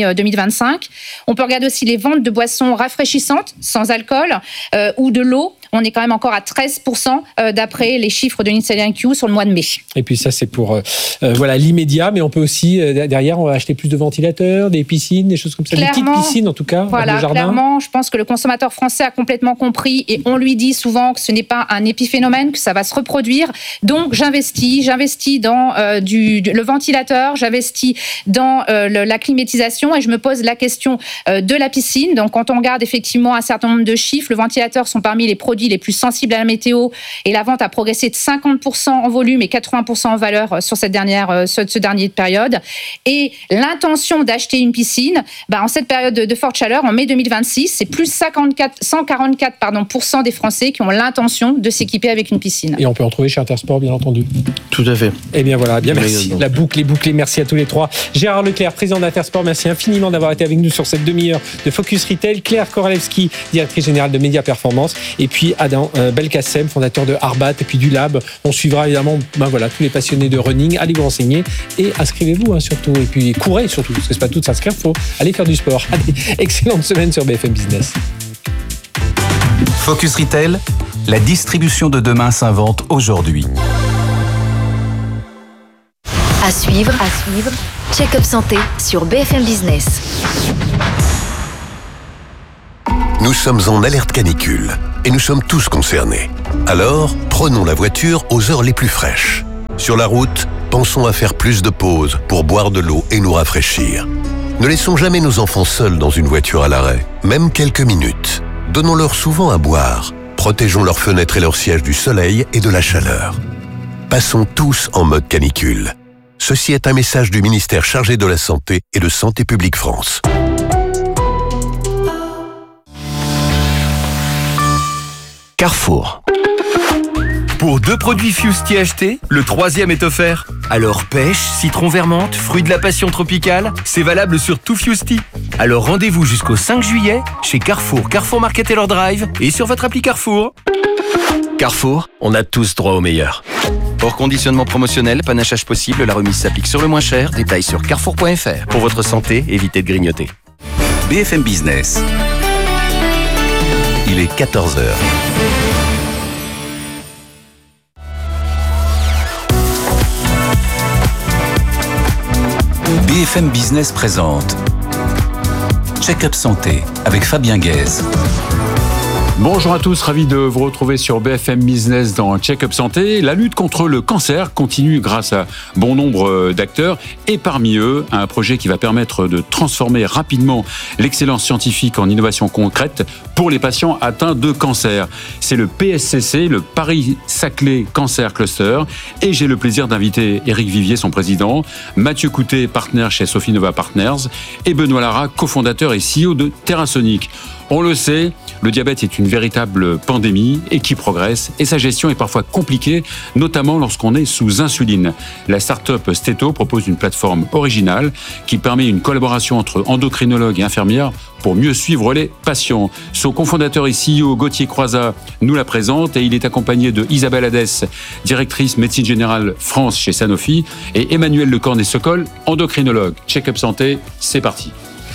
l'année 2025. On peut regarder aussi les ventes de boissons rafraîchissantes, sans alcool, ou de l'eau. On est quand même encore à 13% d'après les chiffres de l'Inside IQ sur le mois de mai. Et puis ça, c'est pour l'immédiat, mais on peut aussi, derrière, on va acheter plus de ventilateurs, des piscines, des choses comme ça. Des petites piscines, en tout cas, dans le jardin. Clairement, je pense que le consommateur français a complètement compris et on lui dit souvent que ce n'est pas un épiphénomène, que ça va se reproduire. Donc, j'investis dans le ventilateur, j'investis dans la climatisation et je me pose la question de la piscine. Donc, quand on regarde effectivement un certain nombre de chiffres, le ventilateur sont parmi les produits les plus sensibles à la météo et la vente a progressé de 50% en volume et 80% en valeur sur cette dernière période. Et l'intention d'acheter une piscine, en cette période de forte chaleur, en mai 2026, c'est plus 144% des Français qui ont l'intention de s'équiper avec une piscine. Et on peut en trouver chez Intersport, bien entendu. Tout à fait. Eh bien voilà, bien merci. La boucle est bouclée. Merci à tous les trois. Gérard Leclerc, président d'Intersport, merci infiniment d'avoir été avec nous sur cette demi-heure de Focus Retail. Claire Koralewski, directrice générale de Média Performance. Et puis Adam Belkacem, fondateur de Arbat et puis du Lab. On suivra évidemment tous les passionnés de running. Allez vous renseigner et inscrivez-vous surtout. Et puis courez surtout, parce que c'est pas tout de s'inscrire, il faut aller faire du sport. Allez, excellente semaine sur BFM Business. Focus Retail, la distribution de demain s'invente aujourd'hui. À suivre, Check-up Santé sur BFM Business. Nous sommes en alerte canicule et nous sommes tous concernés. Alors, prenons la voiture aux heures les plus fraîches. Sur la route, pensons à faire plus de pauses pour boire de l'eau et nous rafraîchir. Ne laissons jamais nos enfants seuls dans une voiture à l'arrêt, même quelques minutes. Donnons-leur souvent à boire. Protégeons leurs fenêtres et leurs sièges du soleil et de la chaleur. Passons tous en mode canicule. Ceci est un message du ministère chargé de la Santé et de Santé publique France. Carrefour. Pour 2 produits Fusti achetés, le 3e est offert. Alors pêche, citron vermente, fruits de la passion tropicale, c'est valable sur tout Fusti. Alors rendez-vous jusqu'au 5 juillet chez Carrefour, Carrefour Market Taylor Drive et sur votre appli Carrefour. Carrefour, on a tous droit au meilleur. Hors conditionnement promotionnel, panachage possible, la remise s'applique sur le moins cher. Détails sur carrefour.fr. Pour votre santé, évitez de grignoter. BFM Business. Il est 14h. BFM Business présente Check-up Santé avec Fabien Guèze. Bonjour à tous, ravi de vous retrouver sur BFM Business dans Check-up Santé. La lutte contre le cancer continue grâce à bon nombre d'acteurs et parmi eux, un projet qui va permettre de transformer rapidement l'excellence scientifique en innovation concrète pour les patients atteints de cancer. C'est le PSCC, le Paris-Saclay Cancer Cluster, et j'ai le plaisir d'inviter Éric Vivier, son président, Mathieu Coutet, partenaire chez Sofinnova Partners, et Benoît Lara, cofondateur et CEO de TerraSonic. On le sait, le diabète est une véritable pandémie et qui progresse, et sa gestion est parfois compliquée, notamment lorsqu'on est sous insuline. La start-up Steto propose une plateforme originale qui permet une collaboration entre endocrinologues et infirmières pour mieux suivre les patients. Son cofondateur et CEO, Gauthier Croizat, nous la présente et il est accompagné de Isabelle Hadès, directrice médecine générale France chez Sanofi, et Emmanuel Lecornet-Sokol, endocrinologue. Check-up Santé, c'est parti.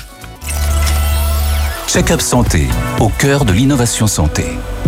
Check-up Santé, au cœur de l'innovation santé.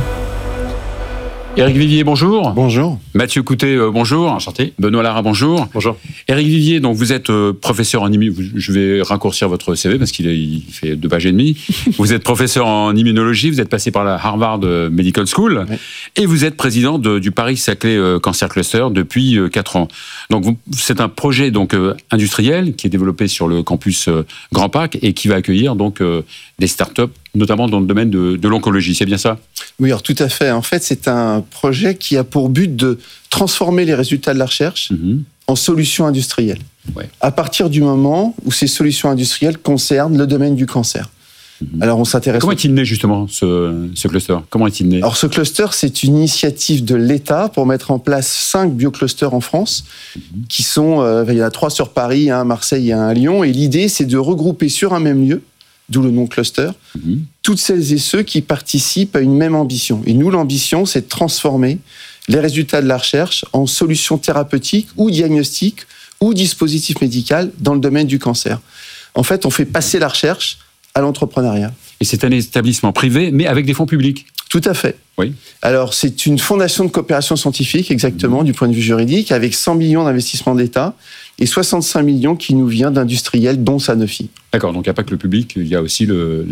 Éric Vivier, bonjour. Bonjour. Mathieu Coutet, bonjour. Enchanté. Benoît Lara, bonjour. Bonjour. Éric Vivier, donc vous êtes professeur en immunologie. Je vais raccourcir votre CV parce qu'il fait 2 pages et demie. Vous êtes professeur en immunologie, vous êtes passé par la Harvard Medical School, oui. Et vous êtes président du Paris-Saclay Cancer Cluster depuis 4 ans. Donc c'est un projet industriel qui est développé sur le campus Grand Parc et qui va accueillir des startups, notamment dans le domaine de l'oncologie. C'est bien ça ? Oui, alors tout à fait. En fait, c'est un projet qui a pour but de transformer les résultats de la recherche en solutions industrielles. Ouais. À partir du moment où ces solutions industrielles concernent le domaine du cancer. Alors, on s'intéresse. Comment est-il né justement ce cluster ? Comment est-il né ? Alors, ce cluster, c'est une initiative de l'État pour mettre en place 5 bioclusters en France, qui sont, il y en a 3 sur Paris, un à Marseille et un à Lyon. Et l'idée, c'est de regrouper sur un même lieu, d'où le nom cluster, toutes celles et ceux qui participent à une même ambition. Et nous, l'ambition, c'est de transformer les résultats de la recherche en solutions thérapeutiques ou diagnostiques ou dispositifs médicaux dans le domaine du cancer. En fait, on fait passer la recherche à l'entrepreneuriat. Et c'est un établissement privé, mais avec des fonds publics. Tout à fait. Oui. Alors, c'est une fondation de coopération scientifique, exactement, du point de vue juridique, avec 100 millions d'investissements d'État et 65 millions qui nous vient d'industriels, dont Sanofi. D'accord, donc il n'y a pas que le public, il y a aussi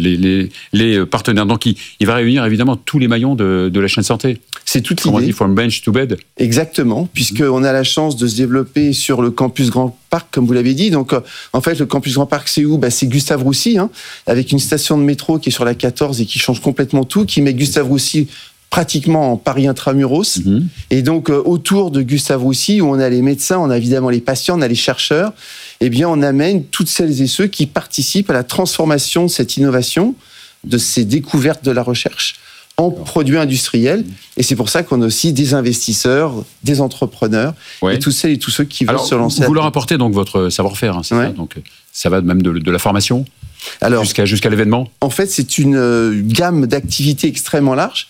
les partenaires. Donc il va réunir évidemment tous les maillons de la chaîne santé. C'est toute l'idée. On dit from bench to bed. Exactement, puisqu'on a la chance de se développer sur le campus Grand Parc, comme vous l'avez dit. Donc, en fait, le campus Grand Parc, c'est où ? C'est Gustave Roussy, avec une station de métro qui est sur la 14 et qui change complètement tout, qui met Gustave Roussy pratiquement en Paris intramuros. Et donc, autour de Gustave Roussy, où on a les médecins, on a évidemment les patients, on a les chercheurs, eh bien, on amène toutes celles et ceux qui participent à la transformation de cette innovation, de ces découvertes de la recherche, en produits industriels. Et c'est pour ça qu'on a aussi des investisseurs, des entrepreneurs, et toutes celles et tous ceux qui veulent se lancer. Vous leur apportez donc votre savoir-faire, c'est ça ? Donc, ça va même de la formation jusqu'à l'événement ? En fait, c'est une gamme d'activités extrêmement large.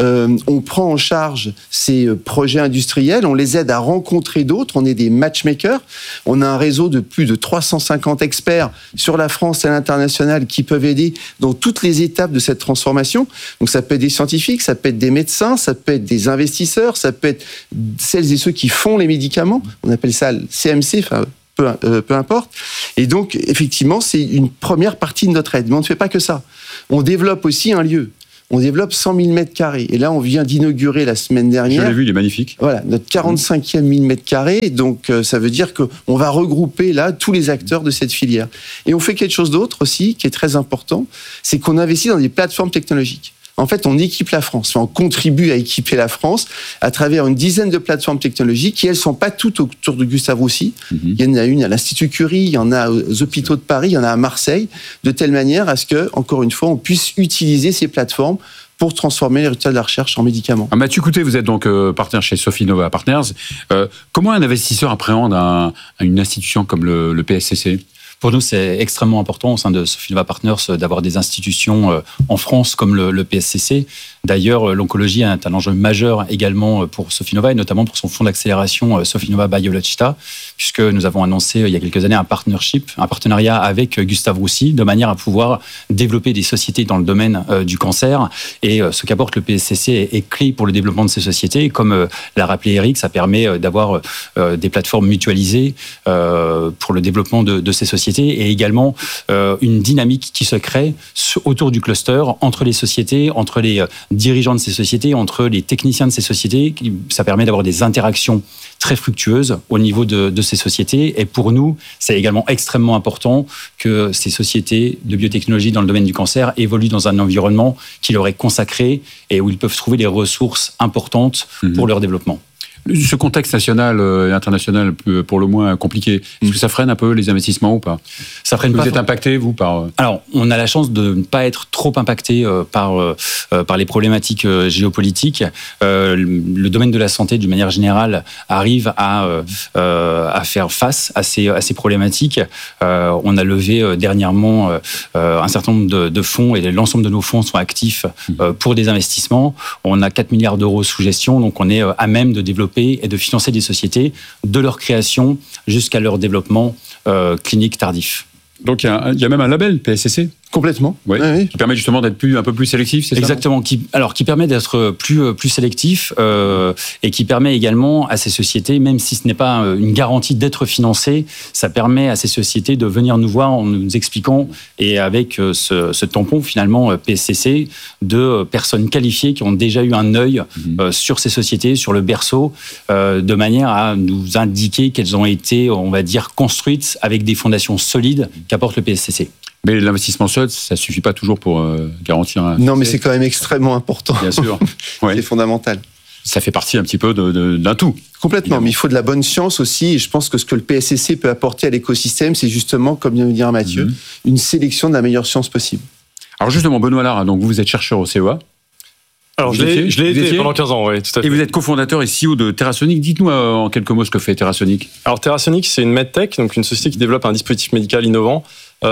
On prend en charge ces projets industriels, on les aide à rencontrer d'autres, on est des matchmakers. On a un réseau de plus de 350 experts sur la France et à l'international qui peuvent aider dans toutes les étapes de cette transformation. Donc ça peut être des scientifiques, ça peut être des médecins, ça peut être des investisseurs, ça peut être celles et ceux qui font les médicaments. On appelle ça le CMC, peu importe. Et donc, effectivement, c'est une première partie de notre aide. Mais on ne fait pas que ça. On développe aussi un lieu. On développe 100 000 m². Et là, on vient d'inaugurer la semaine dernière. Je l'ai vu, il est magnifique. Voilà, notre 45e 1000 m². Donc, ça veut dire qu'on va regrouper là tous les acteurs de cette filière. Et on fait quelque chose d'autre aussi, qui est très important, c'est qu'on investit dans des plateformes technologiques. En fait, on équipe la France, on contribue à équiper la France à travers une dizaine de plateformes technologiques qui, elles, ne sont pas toutes autour de Gustave Roussy. Il y en a une à l'Institut Curie, il y en a aux hôpitaux de Paris, il y en a à Marseille, de telle manière à ce que, encore une fois, on puisse utiliser ces plateformes pour transformer les résultats de la recherche en médicaments. Mathieu Coutet, vous êtes donc partenaire chez Sofinnova Partners. Comment un investisseur appréhende une institution comme le PSCC ? Pour nous, c'est extrêmement important au sein de Sofinnova Partners d'avoir des institutions en France comme le PSCC. D'ailleurs, l'oncologie est un enjeu majeur également pour Sofinnova et notamment pour son fonds d'accélération Sofinnova Biologista, puisque nous avons annoncé il y a quelques années un partenariat avec Gustave Roussy de manière à pouvoir développer des sociétés dans le domaine du cancer. Et ce qu'apporte le PSCC est clé pour le développement de ces sociétés. Comme l'a rappelé Eric, ça permet d'avoir des plateformes mutualisées pour le développement de ces sociétés et également une dynamique qui se crée autour du cluster entre les sociétés, entre les dirigeants de ces sociétés, entre les techniciens de ces sociétés. Ça permet d'avoir des interactions très fructueuses au niveau de ces sociétés. Et pour nous, c'est également extrêmement important que ces sociétés de biotechnologie dans le domaine du cancer évoluent dans un environnement qui leur est consacré et où ils peuvent trouver les ressources importantes pour leur développement. Ce contexte national et international pour le moins compliqué, est-ce que ça freine un peu les investissements ou pas ? Ça freine pas. Vous êtes impacté, vous, par... Alors, on a la chance de ne pas être trop impacté par les problématiques géopolitiques. Le domaine de la santé, d'une manière générale, arrive à faire face à ces problématiques. On a levé dernièrement un certain nombre de fonds et l'ensemble de nos fonds sont actifs pour des investissements. On a 4 milliards d'euros sous gestion, donc on est à même de développer et de financer des sociétés de leur création jusqu'à leur développement clinique tardif. Donc il y a même un label PSCC. Complètement. Oui. Oui. Qui permet justement d'être un peu plus sélectif, c'est ça ? Exactement. Qui permet d'être plus sélectif et qui permet également à ces sociétés, même si ce n'est pas une garantie d'être financé, ça permet à ces sociétés de venir nous voir en nous expliquant et avec ce tampon finalement PSCC de personnes qualifiées qui ont déjà eu un œil sur ces sociétés, sur le berceau, de manière à nous indiquer qu'elles ont été, on va dire, construites avec des fondations solides qu'apporte le PSCC. Mais l'investissement seul, ça ne suffit pas toujours pour garantir un... Non, mais c'est quand même extrêmement important. Bien sûr. C'est fondamental. Ça fait partie un petit peu d'un tout. Complètement, évidemment. Mais il faut de la bonne science aussi. Et je pense que ce que le PSCC peut apporter à l'écosystème, c'est justement, comme vient de dire Mathieu, une sélection de la meilleure science possible. Alors justement, Benoît Lard, donc vous êtes chercheur au CEA. Alors, je l'ai été pendant 15 ans, oui, tout à fait. Et vous êtes cofondateur et CEO de TerraSonic. Dites-nous en quelques mots ce que fait TerraSonic. Alors, TerraSonic, c'est une medtech, donc une société qui développe un dispositif médical innovant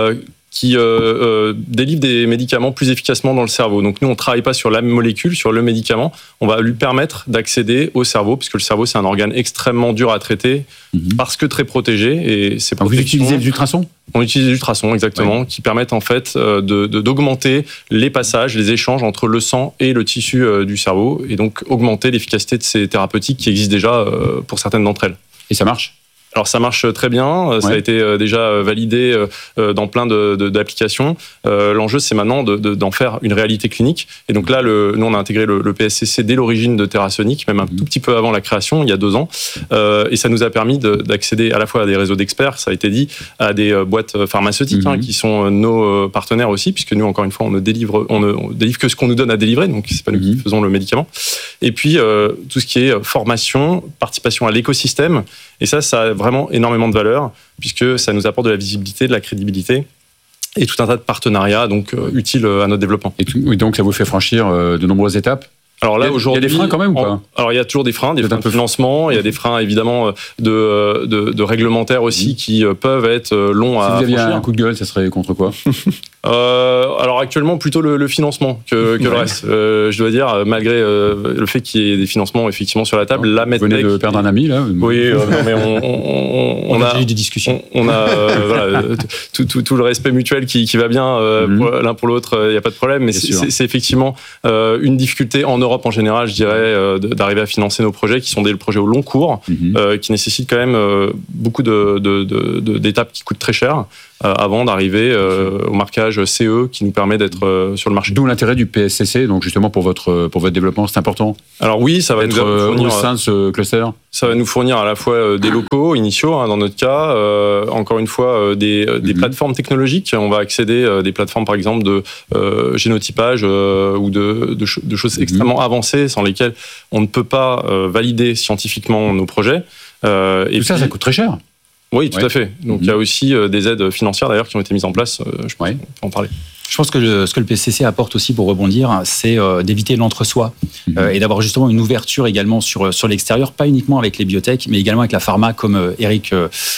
qui délivre des médicaments plus efficacement dans le cerveau. Donc nous, on ne travaille pas sur la molécule, sur le médicament. On va lui permettre d'accéder au cerveau, puisque le cerveau, c'est un organe extrêmement dur à traiter, parce que très protégé. Et c'est vous utilisez les ultrasons ? On utilise les ultrasons, exactement, qui permettent en fait d'augmenter les passages, les échanges entre le sang et le tissu du cerveau, et donc augmenter l'efficacité de ces thérapeutiques qui existent déjà pour certaines d'entre elles. Et ça marche ? Alors ça marche très bien, ça a été déjà validé dans plein d'applications. L'enjeu, c'est maintenant d'en faire une réalité clinique. Et donc là, nous, on a intégré le PSCC dès l'origine de TerraSonic, même un tout petit peu avant la création, il y a 2 ans. Et ça nous a permis d'accéder à la fois à des réseaux d'experts, ça a été dit, à des boîtes pharmaceutiques qui sont nos partenaires aussi, puisque nous, encore une fois, on ne délivre que ce qu'on nous donne à délivrer, donc c'est pas nous qui faisons le médicament. Et puis, tout ce qui est formation, participation à l'écosystème, et ça a vraiment énormément de valeur, puisque ça nous apporte de la visibilité, de la crédibilité, et tout un tas de partenariats donc utiles à notre développement. Et donc ça vous fait franchir de nombreuses étapes ? Alors là, aujourd'hui, il y a des freins quand même ou pas ? Alors il y a toujours des freins de financement, il y a des freins évidemment de réglementaires aussi qui peuvent être longs à franchir. Si vous aviez un coup de gueule, ça serait contre quoi ? Alors actuellement plutôt le financement que le reste. Je dois dire, malgré le fait qu'il y ait des financements effectivement sur la table, la MedTech. Vous venez de perdre un ami là. Oui, non, mais on a eu des discussions. On a voilà, tout le respect mutuel qui va bien l'un pour l'autre. Il n'y a pas de problème, mais c'est effectivement une difficulté en Europe en général, je dirais, d'arriver à financer nos projets qui sont des projets au long cours, qui nécessitent quand même beaucoup d'étapes qui coûtent très cher. Avant d'arriver au marquage CE qui nous permet d'être sur le marché. D'où l'intérêt du PSCC, donc justement pour votre développement, c'est important. Alors oui, ça va nous fournir au sein de ce cluster. Ça va nous fournir à la fois des locaux initiaux, dans notre cas, encore une fois des plateformes technologiques. On va accéder à des plateformes par exemple de génotypage ou de choses extrêmement avancées sans lesquelles on ne peut pas valider scientifiquement nos projets. Et ça coûte très cher. Oui, tout à fait. Donc il y a aussi des aides financières d'ailleurs qui ont été mises en place. Je peux en parler. Je pense que ce que le PSCC apporte aussi pour rebondir, c'est d'éviter l'entre-soi et d'avoir justement une ouverture également sur l'extérieur, pas uniquement avec les biotech, mais également avec la pharma, comme Eric,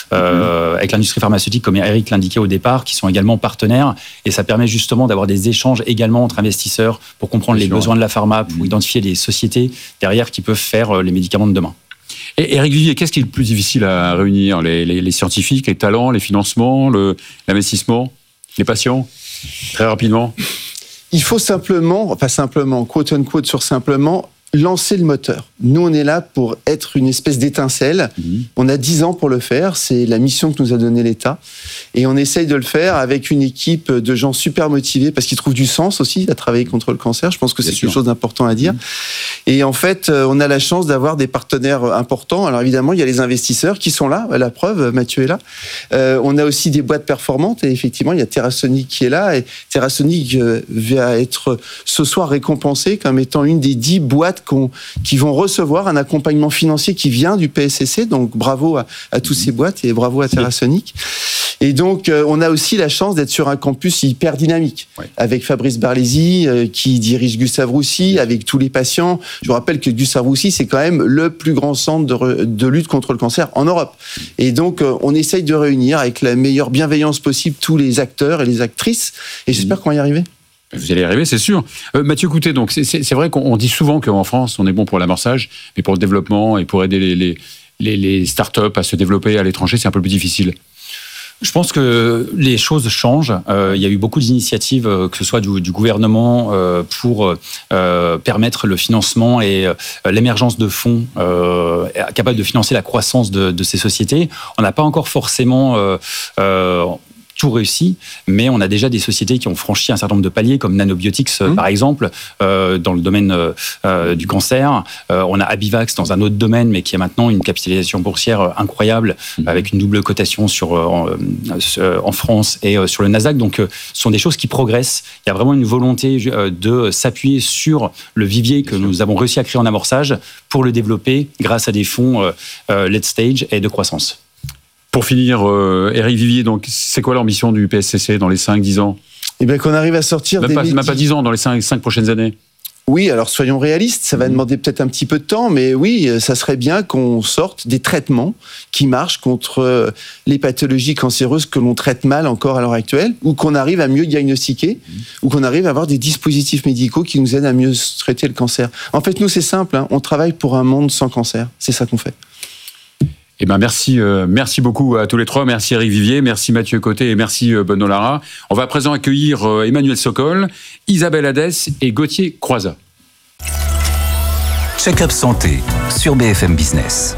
avec l'industrie pharmaceutique, comme Eric l'indiquait au départ, qui sont également partenaires. Et ça permet justement d'avoir des échanges également entre investisseurs pour comprendre les besoins de la pharma, pour identifier les sociétés derrière qui peuvent faire les médicaments de demain. Et Eric Vivier, qu'est-ce qui est le plus difficile à réunir ? Les scientifiques, les talents, les financements, l'investissement, les patients ? Très rapidement. Il faut simplement, quote unquote sur simplement, lancer le moteur. Nous, on est là pour être une espèce d'étincelle. On a 10 ans pour le faire. C'est la mission que nous a donnée l'État. Et on essaye de le faire avec une équipe de gens super motivés parce qu'ils trouvent du sens aussi à travailler contre le cancer. Je pense que c'est quelque chose d'important à dire. Et en fait, on a la chance d'avoir des partenaires importants. Alors évidemment, il y a les investisseurs qui sont là. La preuve, Mathieu est là. On a aussi des boîtes performantes. Et effectivement, il y a TerraSonic qui est là. Et TerraSonic va être ce soir récompensé comme étant une des 10 boîtes qui vont recevoir un accompagnement financier qui vient du PSCC. Donc bravo à tous ces boîtes et bravo à TerraSonic. Et donc on a aussi la chance d'être sur un campus hyper dynamique avec Fabrice Barlesi qui dirige Gustave Roussy, avec tous les patients. Je vous rappelle que Gustave Roussy, c'est quand même le plus grand centre de lutte contre le cancer en Europe. Et donc on essaye de réunir avec la meilleure bienveillance possible tous les acteurs et les actrices. Et j'espère qu'on va y arriver. Vous allez y arriver, c'est sûr. Mathieu Coutet, donc c'est vrai qu'on dit souvent qu'en France, on est bon pour l'amorçage, mais pour le développement et pour aider les startups à se développer à l'étranger, c'est un peu plus difficile. Je pense que les choses changent. Il y a eu beaucoup d'initiatives, que ce soit du gouvernement, pour permettre le financement et l'émergence de fonds capables de financer la croissance de ces sociétés. On n'a pas encore forcément tout réussi, mais on a déjà des sociétés qui ont franchi un certain nombre de paliers, comme Nanobiotics, par exemple, dans le domaine du cancer. On a Abivax dans un autre domaine, mais qui a maintenant une capitalisation boursière incroyable, avec une double cotation en France et sur le Nasdaq. Donc, ce sont des choses qui progressent. Il y a vraiment une volonté de s'appuyer sur le vivier que nous avons réussi à créer en amorçage pour le développer grâce à des fonds late stage et de croissance. Pour finir, Eric Vivier, donc c'est quoi l'ambition du PSCC dans les 5-10 ans ? Eh bien, qu'on arrive à sortir même pas 10 ans, dans les 5 prochaines années. Oui, alors soyons réalistes, ça va demander peut-être un petit peu de temps, mais oui, ça serait bien qu'on sorte des traitements qui marchent contre les pathologies cancéreuses que l'on traite mal encore à l'heure actuelle, ou qu'on arrive à mieux diagnostiquer, ou qu'on arrive à avoir des dispositifs médicaux qui nous aident à mieux traiter le cancer. En fait, nous, c'est simple, hein, on travaille pour un monde sans cancer, c'est ça qu'on fait. Eh ben merci beaucoup à tous les trois. Merci Eric Vivier, merci Mathieu Côté et merci Benoît Lara. On va à présent accueillir Emmanuel Sokol, Isabelle Hadès et Gauthier Croizat. Check-up santé sur BFM Business.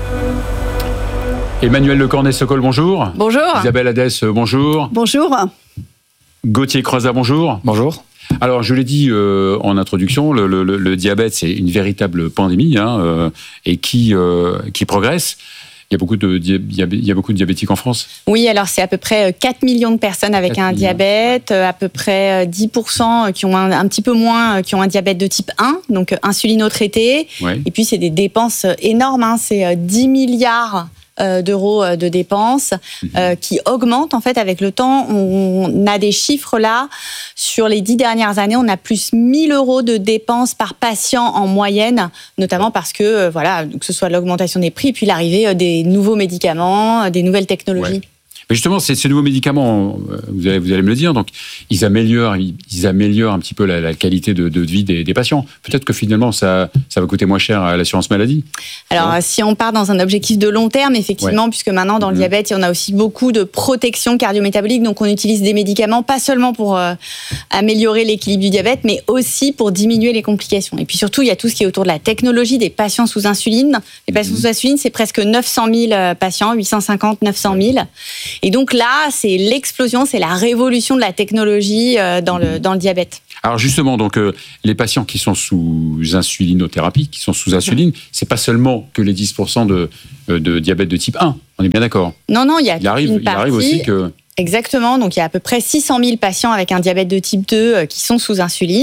Emmanuel Lecornet-Sokol, bonjour. Bonjour. Isabelle Hadès, bonjour. Bonjour. Gauthier Croizat, bonjour. Bonjour. Alors, je l'ai dit en introduction, le diabète, c'est une véritable pandémie et qui progresse. Il y a beaucoup de diabétiques en France. Oui, alors c'est à peu près 4 millions de personnes avec un diabète, à peu près 10% qui ont un petit peu moins, qui ont un diabète de type 1, donc insulino-traité. Ouais. Et puis, c'est des dépenses énormes, c'est 10 milliards d'euros de dépenses qui augmentent en fait avec le temps. On a des chiffres là, sur les 10 dernières années, on a plus 1 000 euros de dépenses par patient en moyenne, notamment parce que, que ce soit l'augmentation des prix, puis l'arrivée des nouveaux médicaments, des nouvelles technologies. Ouais. Mais justement, ces nouveaux médicaments, vous allez me le dire, donc ils améliorent un petit peu la qualité de vie des patients. Peut-être que finalement, ça va coûter moins cher à l'assurance maladie. Alors, si on part dans un objectif de long terme, effectivement, puisque maintenant, dans le diabète, on a aussi beaucoup de protection cardio-métabolique, donc on utilise des médicaments, pas seulement pour améliorer l'équilibre du diabète, mais aussi pour diminuer les complications. Et puis surtout, il y a tout ce qui est autour de la technologie des patients sous insuline. Les patients sous insuline, c'est presque 900 000 patients, 850, 900 000. Et donc là, c'est l'explosion, c'est la révolution de la technologie dans le diabète. Alors justement, donc les patients qui sont sous insulinothérapie, qui sont sous insuline, c'est pas seulement que les 10% de diabète de type 1. On est bien d'accord. Non, il arrive aussi que... Exactement, donc il y a à peu près 600 000 patients avec un diabète de type 2 qui sont sous insuline.